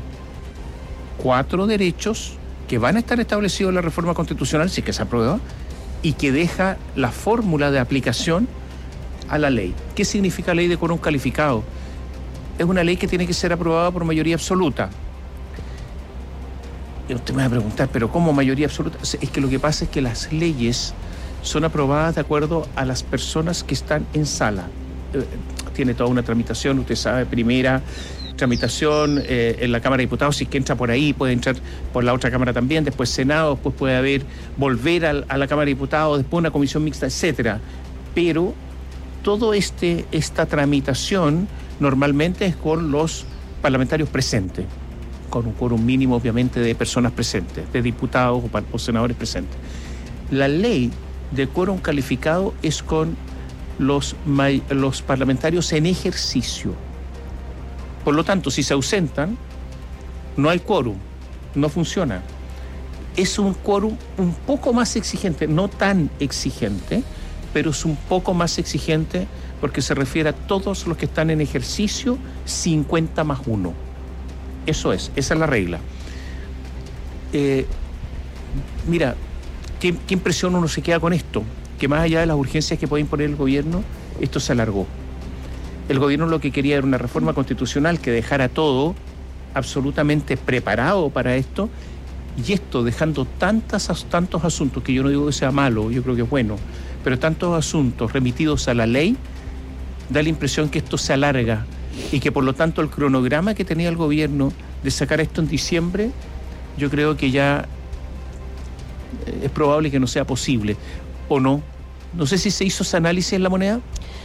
Cuatro derechos que van a estar establecidos en la reforma constitucional, si es que se aprueba, y que deja la fórmula de aplicación a la ley. ¿Qué significa ley de quórum calificado? Es una ley que tiene que ser aprobada por mayoría absoluta. Y usted me va a preguntar, ¿pero cómo mayoría absoluta? Es que lo que pasa es que las leyes son aprobadas de acuerdo a las personas que están en sala. Eh, tiene toda una tramitación, usted sabe, primera tramitación eh, en la Cámara de Diputados, si es que entra por ahí, puede entrar por la otra Cámara también, después Senado, después puede haber, volver a, a la Cámara de Diputados, después una comisión mixta, etcétera. Pero todo este, esta tramitación normalmente es con los parlamentarios presentes, con un quórum mínimo obviamente de personas presentes, de diputados o, o senadores presentes. La ley de quórum calificado es con los, los parlamentarios en ejercicio. Por lo tanto, si se ausentan, no hay quórum, no funciona. Es un quórum un poco más exigente, no tan exigente, pero es un poco más exigente porque se refiere a todos los que están en ejercicio, cincuenta más uno. Eso es, esa es la regla. Eh, mira, ¿qué, qué impresión uno se queda con esto? Que más allá de las urgencias que puede imponer el gobierno, esto se alargó. El gobierno lo que quería era una reforma constitucional que dejara todo absolutamente preparado para esto, y esto dejando tantas, tantos asuntos, que yo no digo que sea malo, yo creo que es bueno, pero tantos asuntos remitidos a la ley, da la impresión que esto se alarga y que por lo tanto el cronograma que tenía el gobierno de sacar esto en diciembre, yo creo que ya es probable que no sea posible, ¿o no? No sé si se hizo ese análisis en La Moneda.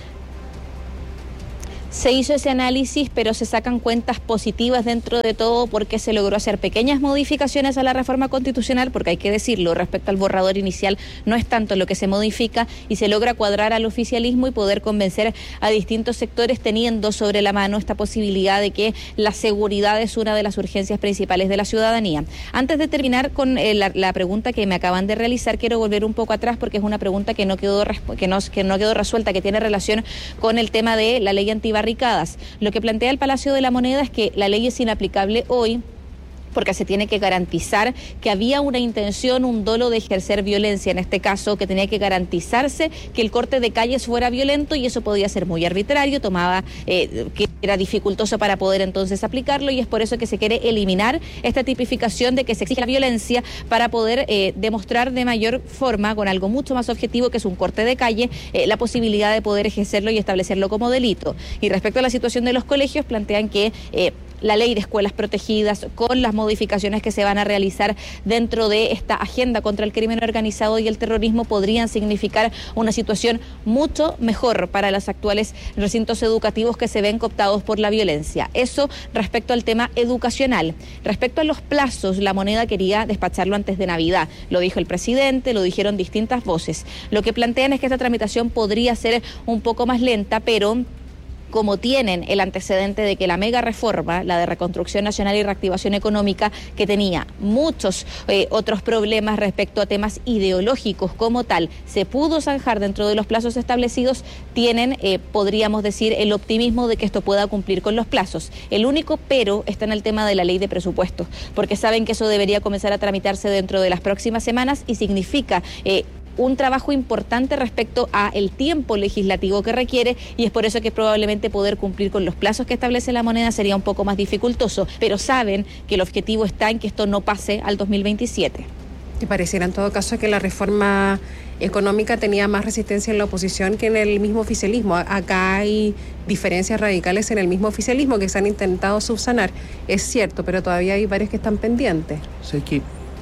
Se hizo ese análisis, pero se sacan cuentas positivas dentro de todo porque se logró hacer pequeñas modificaciones a la reforma constitucional, porque hay que decirlo, respecto al borrador inicial no es tanto lo que se modifica y se logra cuadrar al oficialismo y poder convencer a distintos sectores teniendo sobre la mano esta posibilidad de que la seguridad es una de las urgencias principales de la ciudadanía. Antes de terminar con eh, la, la pregunta que me acaban de realizar, quiero volver un poco atrás porque es una pregunta que no quedó, que no, que no quedó resuelta, que tiene relación con el tema de la ley antibarricadas. Lo que plantea el Palacio de la Moneda es que la ley es inaplicable hoy porque se tiene que garantizar que había una intención, un dolo de ejercer violencia, en este caso que tenía que garantizarse que el corte de calles fuera violento y eso podía ser muy arbitrario, tomaba eh, que era dificultoso para poder entonces aplicarlo y es por eso que se quiere eliminar esta tipificación de que se exige la violencia para poder eh, demostrar de mayor forma, con algo mucho más objetivo que es un corte de calle, eh, la posibilidad de poder ejercerlo y establecerlo como delito. Y respecto a la situación de los colegios, plantean que eh, la ley de escuelas protegidas, con las modificaciones que se van a realizar dentro de esta agenda contra el crimen organizado y el terrorismo, podrían significar una situación mucho mejor para los actuales recintos educativos que se ven cooptados por la violencia. Eso respecto al tema educacional. Respecto a los plazos, La Moneda quería despacharlo antes de Navidad. Lo dijo el presidente, lo dijeron distintas voces. Lo que plantean es que esta tramitación podría ser un poco más lenta, pero como tienen el antecedente de que la mega reforma, la de Reconstrucción Nacional y Reactivación Económica, que tenía muchos eh, otros problemas respecto a temas ideológicos como tal, se pudo zanjar dentro de los plazos establecidos, tienen, eh, podríamos decir, el optimismo de que esto pueda cumplir con los plazos. El único pero está en el tema de la ley de presupuestos, porque saben que eso debería comenzar a tramitarse dentro de las próximas semanas y significa Eh, un trabajo importante respecto a el tiempo legislativo que requiere y es por eso que probablemente poder cumplir con los plazos que establece La Moneda sería un poco más dificultoso, pero saben que el objetivo está en que esto no pase al dos mil veintisiete. ¿Te pareciera en todo caso que la reforma económica tenía más resistencia en la oposición que en el mismo oficialismo? Acá hay diferencias radicales en el mismo oficialismo que se han intentado subsanar, es cierto, pero todavía hay varios que están pendientes. O sea, que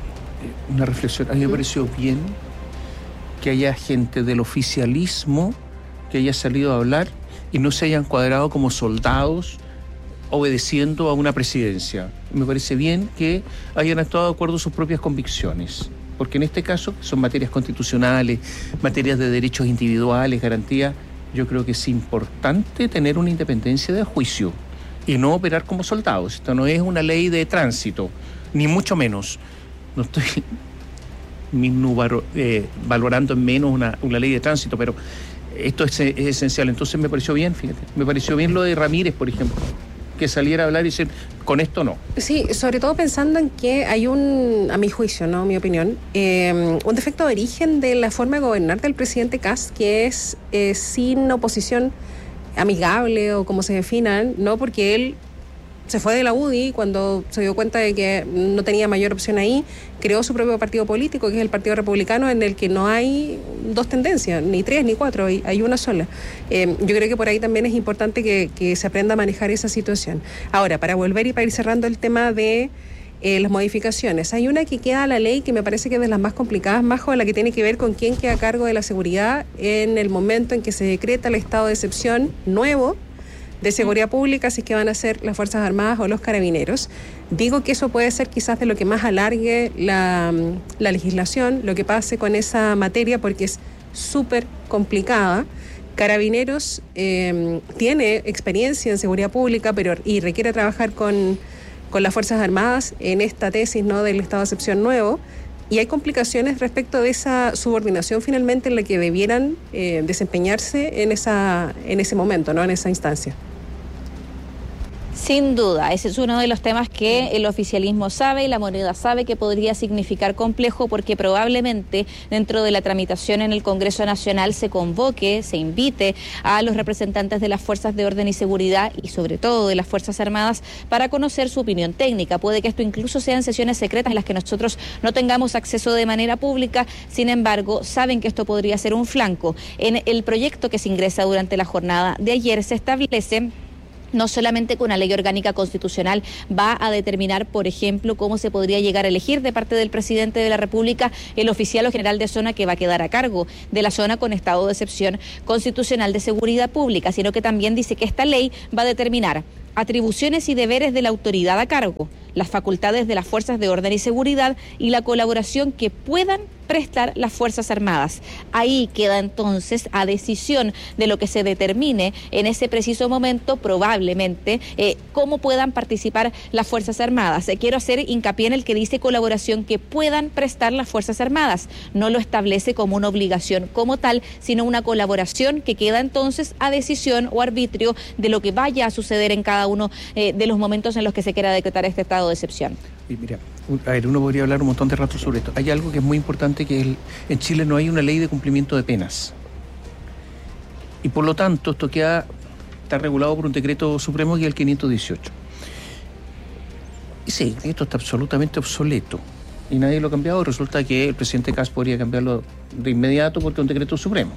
una reflexión, a mí me pareció bien que haya gente del oficialismo que haya salido a hablar y no se hayan cuadrado como soldados obedeciendo a una presidencia. Me parece bien que hayan actuado de acuerdo a sus propias convicciones, porque en este caso son materias constitucionales, materias de derechos individuales, garantías. Yo creo que es importante tener una independencia de juicio y no operar como soldados. Esto no es una ley de tránsito, ni mucho menos. No estoy Eh, valorando en menos una, una ley de tránsito, pero esto es, es esencial. Entonces me pareció bien, fíjate, me pareció bien lo de Ramírez, por ejemplo, que saliera a hablar y decir, con esto no. Sí, sobre todo pensando en que hay un, a mi juicio, no, mi opinión, eh, un defecto de origen de la forma de gobernar del presidente Kast, que es eh, sin oposición amigable o como se definan, ¿no? Porque él se fue de la U D I cuando se dio cuenta de que no tenía mayor opción ahí, creó su propio partido político, que es el Partido Republicano, en el que no hay dos tendencias, ni tres ni cuatro, hay, hay una sola. Eh, yo creo que por ahí también es importante que, que se aprenda a manejar esa situación. Ahora, para volver y para ir cerrando el tema de eh, las modificaciones, hay una que queda a la ley que me parece que es de las más complicadas, Majo, la que tiene que ver con quién queda a cargo de la seguridad en el momento en que se decreta el estado de excepción nuevo de seguridad pública, si es que van a ser las Fuerzas Armadas o los Carabineros. Digo que eso puede ser quizás de lo que más alargue la, la legislación, lo que pase con esa materia, porque es súper complicada. Carabineros eh, tiene experiencia en seguridad pública, pero y requiere trabajar con, con las Fuerzas Armadas en esta tesis, ¿no?, del estado de excepción nuevo. Y hay complicaciones respecto de esa subordinación finalmente en la que debieran eh, desempeñarse en esa en ese momento, ¿no?, en esa instancia. Sin duda, ese es uno de los temas que el oficialismo sabe y la moneda sabe que podría significar complejo, porque probablemente dentro de la tramitación en el Congreso Nacional se convoque, se invite a los representantes de las fuerzas de orden y seguridad y sobre todo de las Fuerzas Armadas para conocer su opinión técnica. Puede que esto incluso sean sesiones secretas en las que nosotros no tengamos acceso de manera pública, sin embargo, saben que esto podría ser un flanco. En el proyecto que se ingresa durante la jornada de ayer se establece no solamente que una ley orgánica constitucional va a determinar, por ejemplo, cómo se podría llegar a elegir de parte del presidente de la República el oficial o general de zona que va a quedar a cargo de la zona con estado de excepción constitucional de seguridad pública, sino que también dice que esta ley va a determinar atribuciones y deberes de la autoridad a cargo, las facultades de las fuerzas de orden y seguridad y la colaboración que puedan prestar las Fuerzas Armadas. Ahí queda entonces a decisión de lo que se determine en ese preciso momento, probablemente, eh, cómo puedan participar las Fuerzas Armadas. Eh, quiero hacer hincapié en el que dice colaboración que puedan prestar las Fuerzas Armadas. No lo establece como una obligación como tal, sino una colaboración que queda entonces a decisión o arbitrio de lo que vaya a suceder en cada uno eh, de los momentos en los que se quiera decretar este estado de excepción. Y mira, a ver, uno podría hablar un montón de rato sobre esto. Hay algo que es muy importante, que el, en Chile no hay una ley de cumplimiento de penas. Y por lo tanto, esto queda, está regulado por un decreto supremo que es el quinientos dieciocho. Ese decreto está absolutamente obsoleto y nadie lo ha cambiado. Resulta que el presidente Kast podría cambiarlo de inmediato porque es un decreto supremo.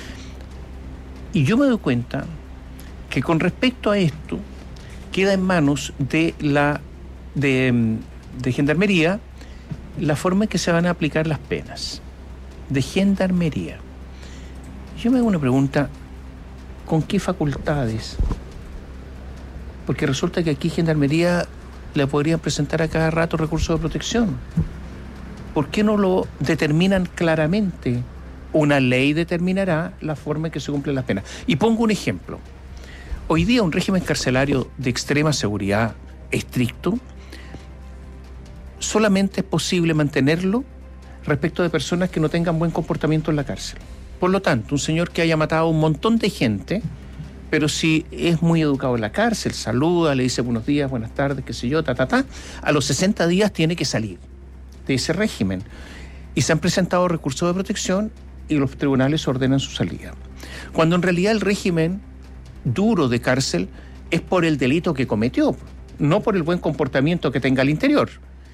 Y yo me doy cuenta que con respecto a esto queda en manos de la de, de Gendarmería la forma en que se van a aplicar las penas. De Gendarmería. Yo me hago una pregunta, ¿con qué facultades? Porque resulta que aquí Gendarmería le podrían presentar a cada rato recursos de protección. ¿Por qué no lo determinan claramente? Una ley determinará la forma en que se cumplen las penas. Y pongo un ejemplo. Hoy día un régimen carcelario de extrema seguridad estricto solamente es posible mantenerlo respecto de personas que no tengan buen comportamiento en la cárcel. Por lo tanto, un señor que haya matado a un montón de gente, pero si es muy educado en la cárcel, saluda, le dice buenos días, buenas tardes, qué sé yo, ta, ta, ta, a los sesenta días tiene que salir de ese régimen. Y se han presentado recursos de protección y los tribunales ordenan su salida. Cuando en realidad el régimen duro de cárcel es por el delito que cometió, no por el buen comportamiento que tenga al interior.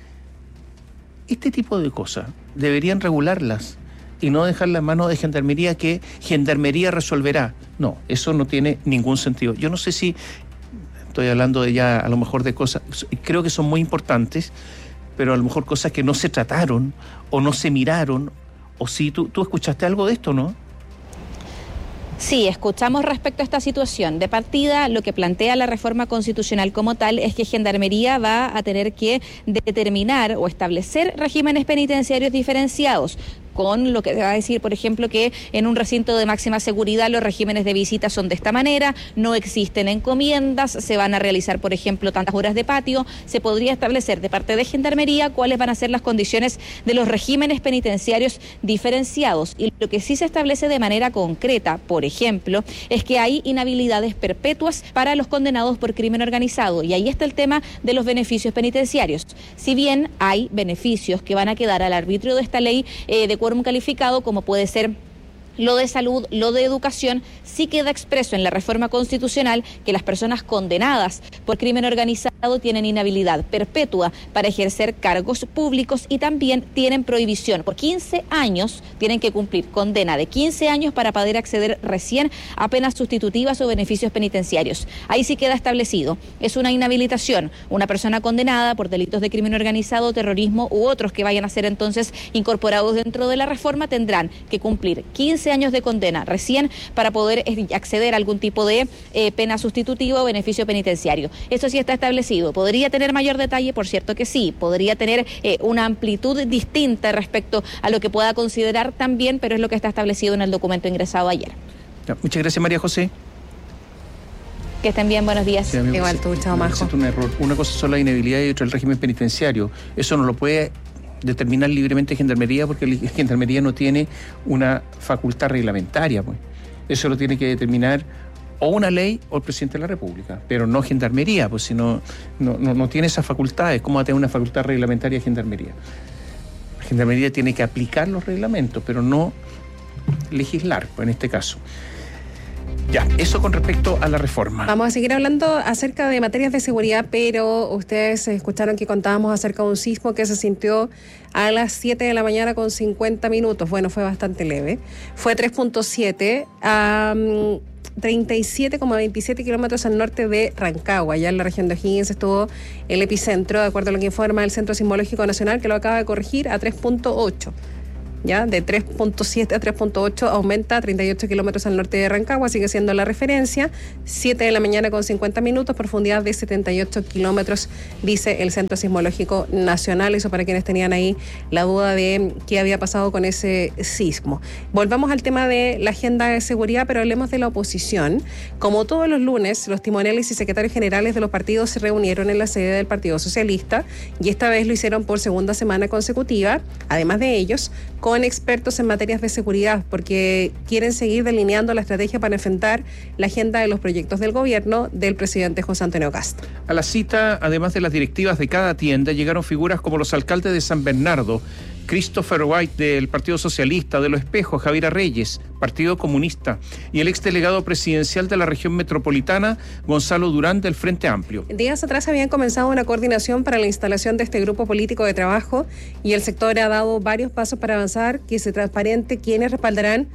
Este tipo de cosas deberían regularlas y no dejarlas en manos de Gendarmería, que Gendarmería resolverá. No, eso no tiene ningún sentido. Yo no sé si estoy hablando de ya a lo mejor de cosas, creo que son muy importantes, pero a lo mejor cosas que no se trataron o no se miraron, o si tú, tú escuchaste algo de esto, ¿no? Sí, escuchamos respecto a esta situación. De partida, lo que plantea la reforma constitucional como tal es que Gendarmería va a tener que determinar o establecer regímenes penitenciarios diferenciados, con lo que va a decir, por ejemplo, que en un recinto de máxima seguridad los regímenes de visita son de esta manera, no existen encomiendas, se van a realizar, por ejemplo, tantas horas de patio. Se podría establecer de parte de Gendarmería cuáles van a ser las condiciones de los regímenes penitenciarios diferenciados. Y lo que sí se establece de manera concreta, por ejemplo, es que hay inhabilidades perpetuas para los condenados por crimen organizado. Y ahí está el tema de los beneficios penitenciarios. Si bien hay beneficios que van a quedar al arbitrio de esta ley eh, de quórum calificado, como puede ser lo de salud, lo de educación, sí queda expreso en la reforma constitucional que las personas condenadas por crimen organizado tienen inhabilidad perpetua para ejercer cargos públicos y también tienen prohibición por quince años, tienen que cumplir condena de quince años para poder acceder recién a penas sustitutivas o beneficios penitenciarios. Ahí sí queda establecido. Es una inhabilitación. Una persona condenada por delitos de crimen organizado, terrorismo u otros que vayan a ser entonces incorporados dentro de la reforma tendrán que cumplir quince años de condena recién para poder acceder a algún tipo de eh, pena sustitutiva o beneficio penitenciario. Eso sí está establecido. ¿Podría tener mayor detalle? Por cierto que sí. Podría tener eh, una amplitud distinta respecto a lo que pueda considerar también, pero es lo que está establecido en el documento ingresado ayer. Ya, muchas gracias, María José. Que estén bien, buenos días. Sí, amigo, Igual tú, chao, Majo. Un error. Una cosa son la inhabilidad y otra el régimen penitenciario. Eso no lo puede determinar libremente Gendarmería porque la Gendarmería no tiene una facultad reglamentaria, pues. Eso lo tiene que determinar o una ley o el presidente de la República, pero no Gendarmería, pues si no, no, no, no tiene esas facultades. ¿Cómo va a tener una facultad reglamentaria Gendarmería? La Gendarmería tiene que aplicar los reglamentos, pero no legislar, pues en este caso. Ya, eso con respecto a la reforma. Vamos a seguir hablando acerca de materias de seguridad, pero ustedes escucharon que contábamos acerca de un sismo que se sintió a las siete de la mañana con cincuenta minutos. Bueno, fue bastante leve. Fue tres punto siete a um, treinta y siete coma veintisiete kilómetros al norte de Rancagua. Allá en la región de O'Higgins estuvo el epicentro, de acuerdo a lo que informa el Centro Sismológico Nacional, que lo acaba de corregir a tres punto ocho. Ya, de tres punto siete a tres punto ocho aumenta a treinta y ocho kilómetros al norte de Rancagua, sigue siendo la referencia. siete de la mañana con cincuenta minutos, profundidad de setenta y ocho kilómetros, dice el Centro Sismológico Nacional. Eso para quienes tenían ahí la duda de qué había pasado con ese sismo. Volvamos al tema de la agenda de seguridad, pero hablemos de la oposición. Como todos los lunes, los timoneles y secretarios generales de los partidos se reunieron en la sede del Partido Socialista y esta vez lo hicieron por segunda semana consecutiva, además de ellos, con expertos en materias de seguridad, porque quieren seguir delineando la estrategia para enfrentar la agenda de los proyectos del gobierno del presidente José Antonio Kast. A la cita, además de las directivas de cada tienda, llegaron figuras como los alcaldes de San Bernardo, Christopher White del Partido Socialista, de Los Espejos, Javiera Reyes, Partido Comunista, y el exdelegado presidencial de la región metropolitana, Gonzalo Durán, del Frente Amplio. Días atrás habían comenzado una coordinación para la instalación de este grupo político de trabajo y el sector ha dado varios pasos para avanzar, que se transparente quiénes respaldarán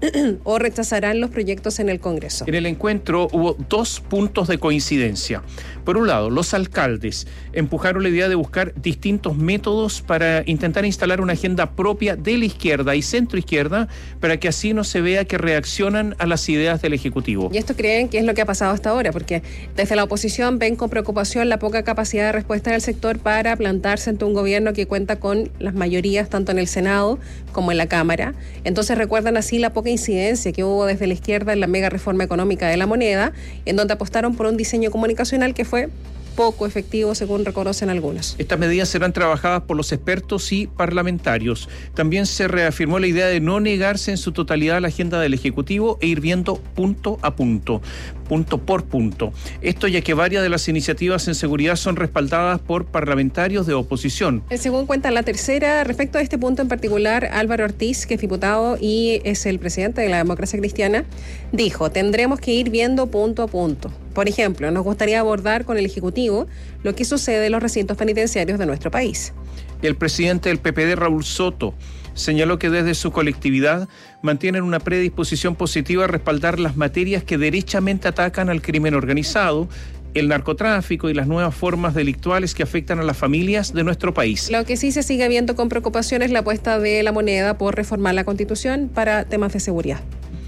o rechazarán los proyectos en el Congreso. En el encuentro hubo dos puntos de coincidencia. Por un lado, los alcaldes empujaron la idea de buscar distintos métodos para intentar instalar una agenda propia de la izquierda y centroizquierda para que así no se vea que reaccionan a las ideas del Ejecutivo. Y esto creen que es lo que ha pasado hasta ahora, porque desde la oposición ven con preocupación la poca capacidad de respuesta del sector para plantarse ante un gobierno que cuenta con las mayorías tanto en el Senado como en la Cámara. Entonces recuerdan así la poca incidencia que hubo desde la izquierda en la mega reforma económica de la moneda, en donde apostaron por un diseño comunicacional que fue poco efectivo, según reconocen algunos. Estas medidas serán trabajadas por los expertos y parlamentarios. También se reafirmó la idea de no negarse en su totalidad a la agenda del Ejecutivo e ir viendo punto a punto, punto por punto. Esto ya que varias de las iniciativas en seguridad son respaldadas por parlamentarios de oposición. Según cuenta la tercera, respecto a este punto en particular, Álvaro Ortiz, que es diputado y es el presidente de la Democracia Cristiana, dijo: tendremos que ir viendo punto a punto. Por ejemplo, nos gustaría abordar con el Ejecutivo lo que sucede en los recintos penitenciarios de nuestro país. El presidente del P P D, Raúl Soto, señaló que desde su colectividad mantienen una predisposición positiva a respaldar las materias que derechamente atacan al crimen organizado, el narcotráfico y las nuevas formas delictuales que afectan a las familias de nuestro país. Lo que sí se sigue viendo con preocupación es la apuesta de la moneda por reformar la Constitución para temas de seguridad.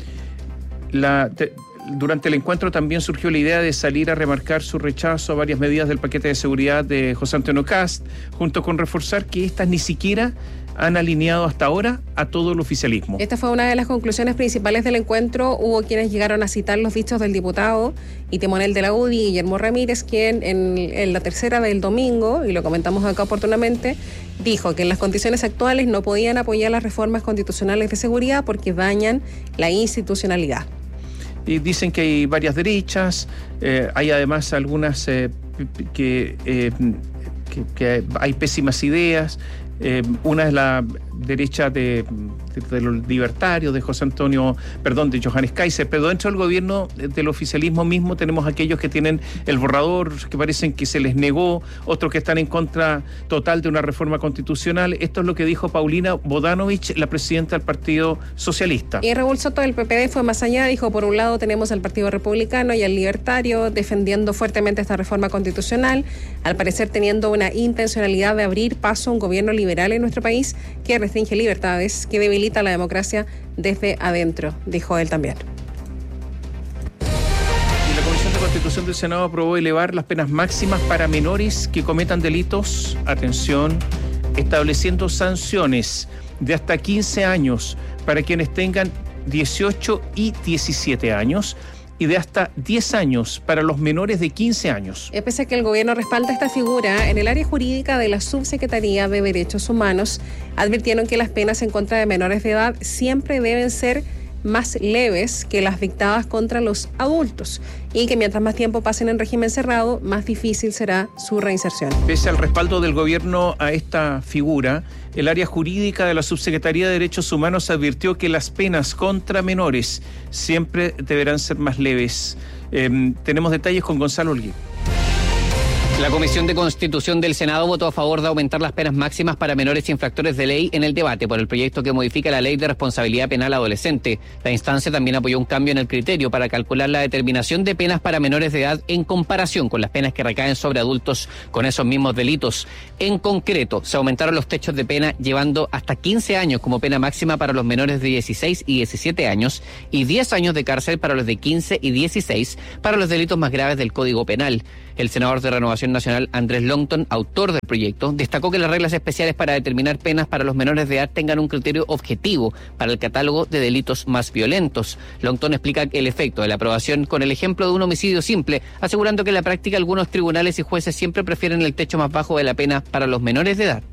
La... Te, Durante el encuentro también surgió la idea de salir a remarcar su rechazo a varias medidas del paquete de seguridad de José Antonio Kast, junto con reforzar que estas ni siquiera han alineado hasta ahora a todo el oficialismo. Esta fue una de las conclusiones principales del encuentro. Hubo quienes llegaron a citar los dichos del diputado y timonel de la U D I, Guillermo Ramírez, quien en, en la tercera del domingo, y lo comentamos acá oportunamente, dijo que en las condiciones actuales no podían apoyar las reformas constitucionales de seguridad porque dañan la institucionalidad. Y dicen que hay varias derechas, eh, hay además algunas eh, que, eh, que, que hay pésimas ideas, Eh, una es la derecha de, de, de los libertarios, de José Antonio, perdón, de Johannes Kaiser, pero dentro del gobierno del oficialismo mismo tenemos aquellos que tienen el borrador, que parecen que se les negó, otros que están en contra total de una reforma constitucional. Esto es lo que dijo Paulina Bodanovich, la presidenta del Partido Socialista. Y Raúl Soto del P P D fue más allá, dijo, por un lado tenemos al Partido Republicano y al Libertario defendiendo fuertemente esta reforma constitucional, al parecer teniendo una intencionalidad de abrir paso a un gobierno liberal en nuestro país que restringe libertades, que debilita la democracia desde adentro, dijo él también. Y la Comisión de Constitución del Senado aprobó elevar las penas máximas para menores que cometan delitos, atención, estableciendo sanciones de hasta quince años para quienes tengan dieciocho y diecisiete años y de hasta diez años para los menores de quince años. Pese a que el gobierno respalda esta figura, en el área jurídica de la Subsecretaría de Derechos Humanos advirtieron que las penas en contra de menores de edad siempre deben ser más leves que las dictadas contra los adultos y que mientras más tiempo pasen en régimen cerrado, más difícil será su reinserción. Pese al respaldo del gobierno a esta figura, el área jurídica de la Subsecretaría de Derechos Humanos advirtió que las penas contra menores siempre deberán ser más leves. Eh, tenemos detalles con Gonzalo Olguín. La Comisión de Constitución del Senado votó a favor de aumentar las penas máximas para menores infractores de ley en el debate por el proyecto que modifica la Ley de Responsabilidad Penal Adolescente. La instancia también apoyó un cambio en el criterio para calcular la determinación de penas para menores de edad en comparación con las penas que recaen sobre adultos con esos mismos delitos. En concreto, se aumentaron los techos de pena llevando hasta quince años como pena máxima para los menores de dieciséis y diecisiete años y diez años de cárcel para los de quince y dieciséis para los delitos más graves del Código Penal. El senador de Renovación Nacional, Andrés Longton, autor del proyecto, destacó que las reglas especiales para determinar penas para los menores de edad tengan un criterio objetivo para el catálogo de delitos más violentos. Longton explica el efecto de la aprobación con el ejemplo de un homicidio simple, asegurando que en la práctica algunos tribunales y jueces siempre prefieren el techo más bajo de la pena para los menores de edad.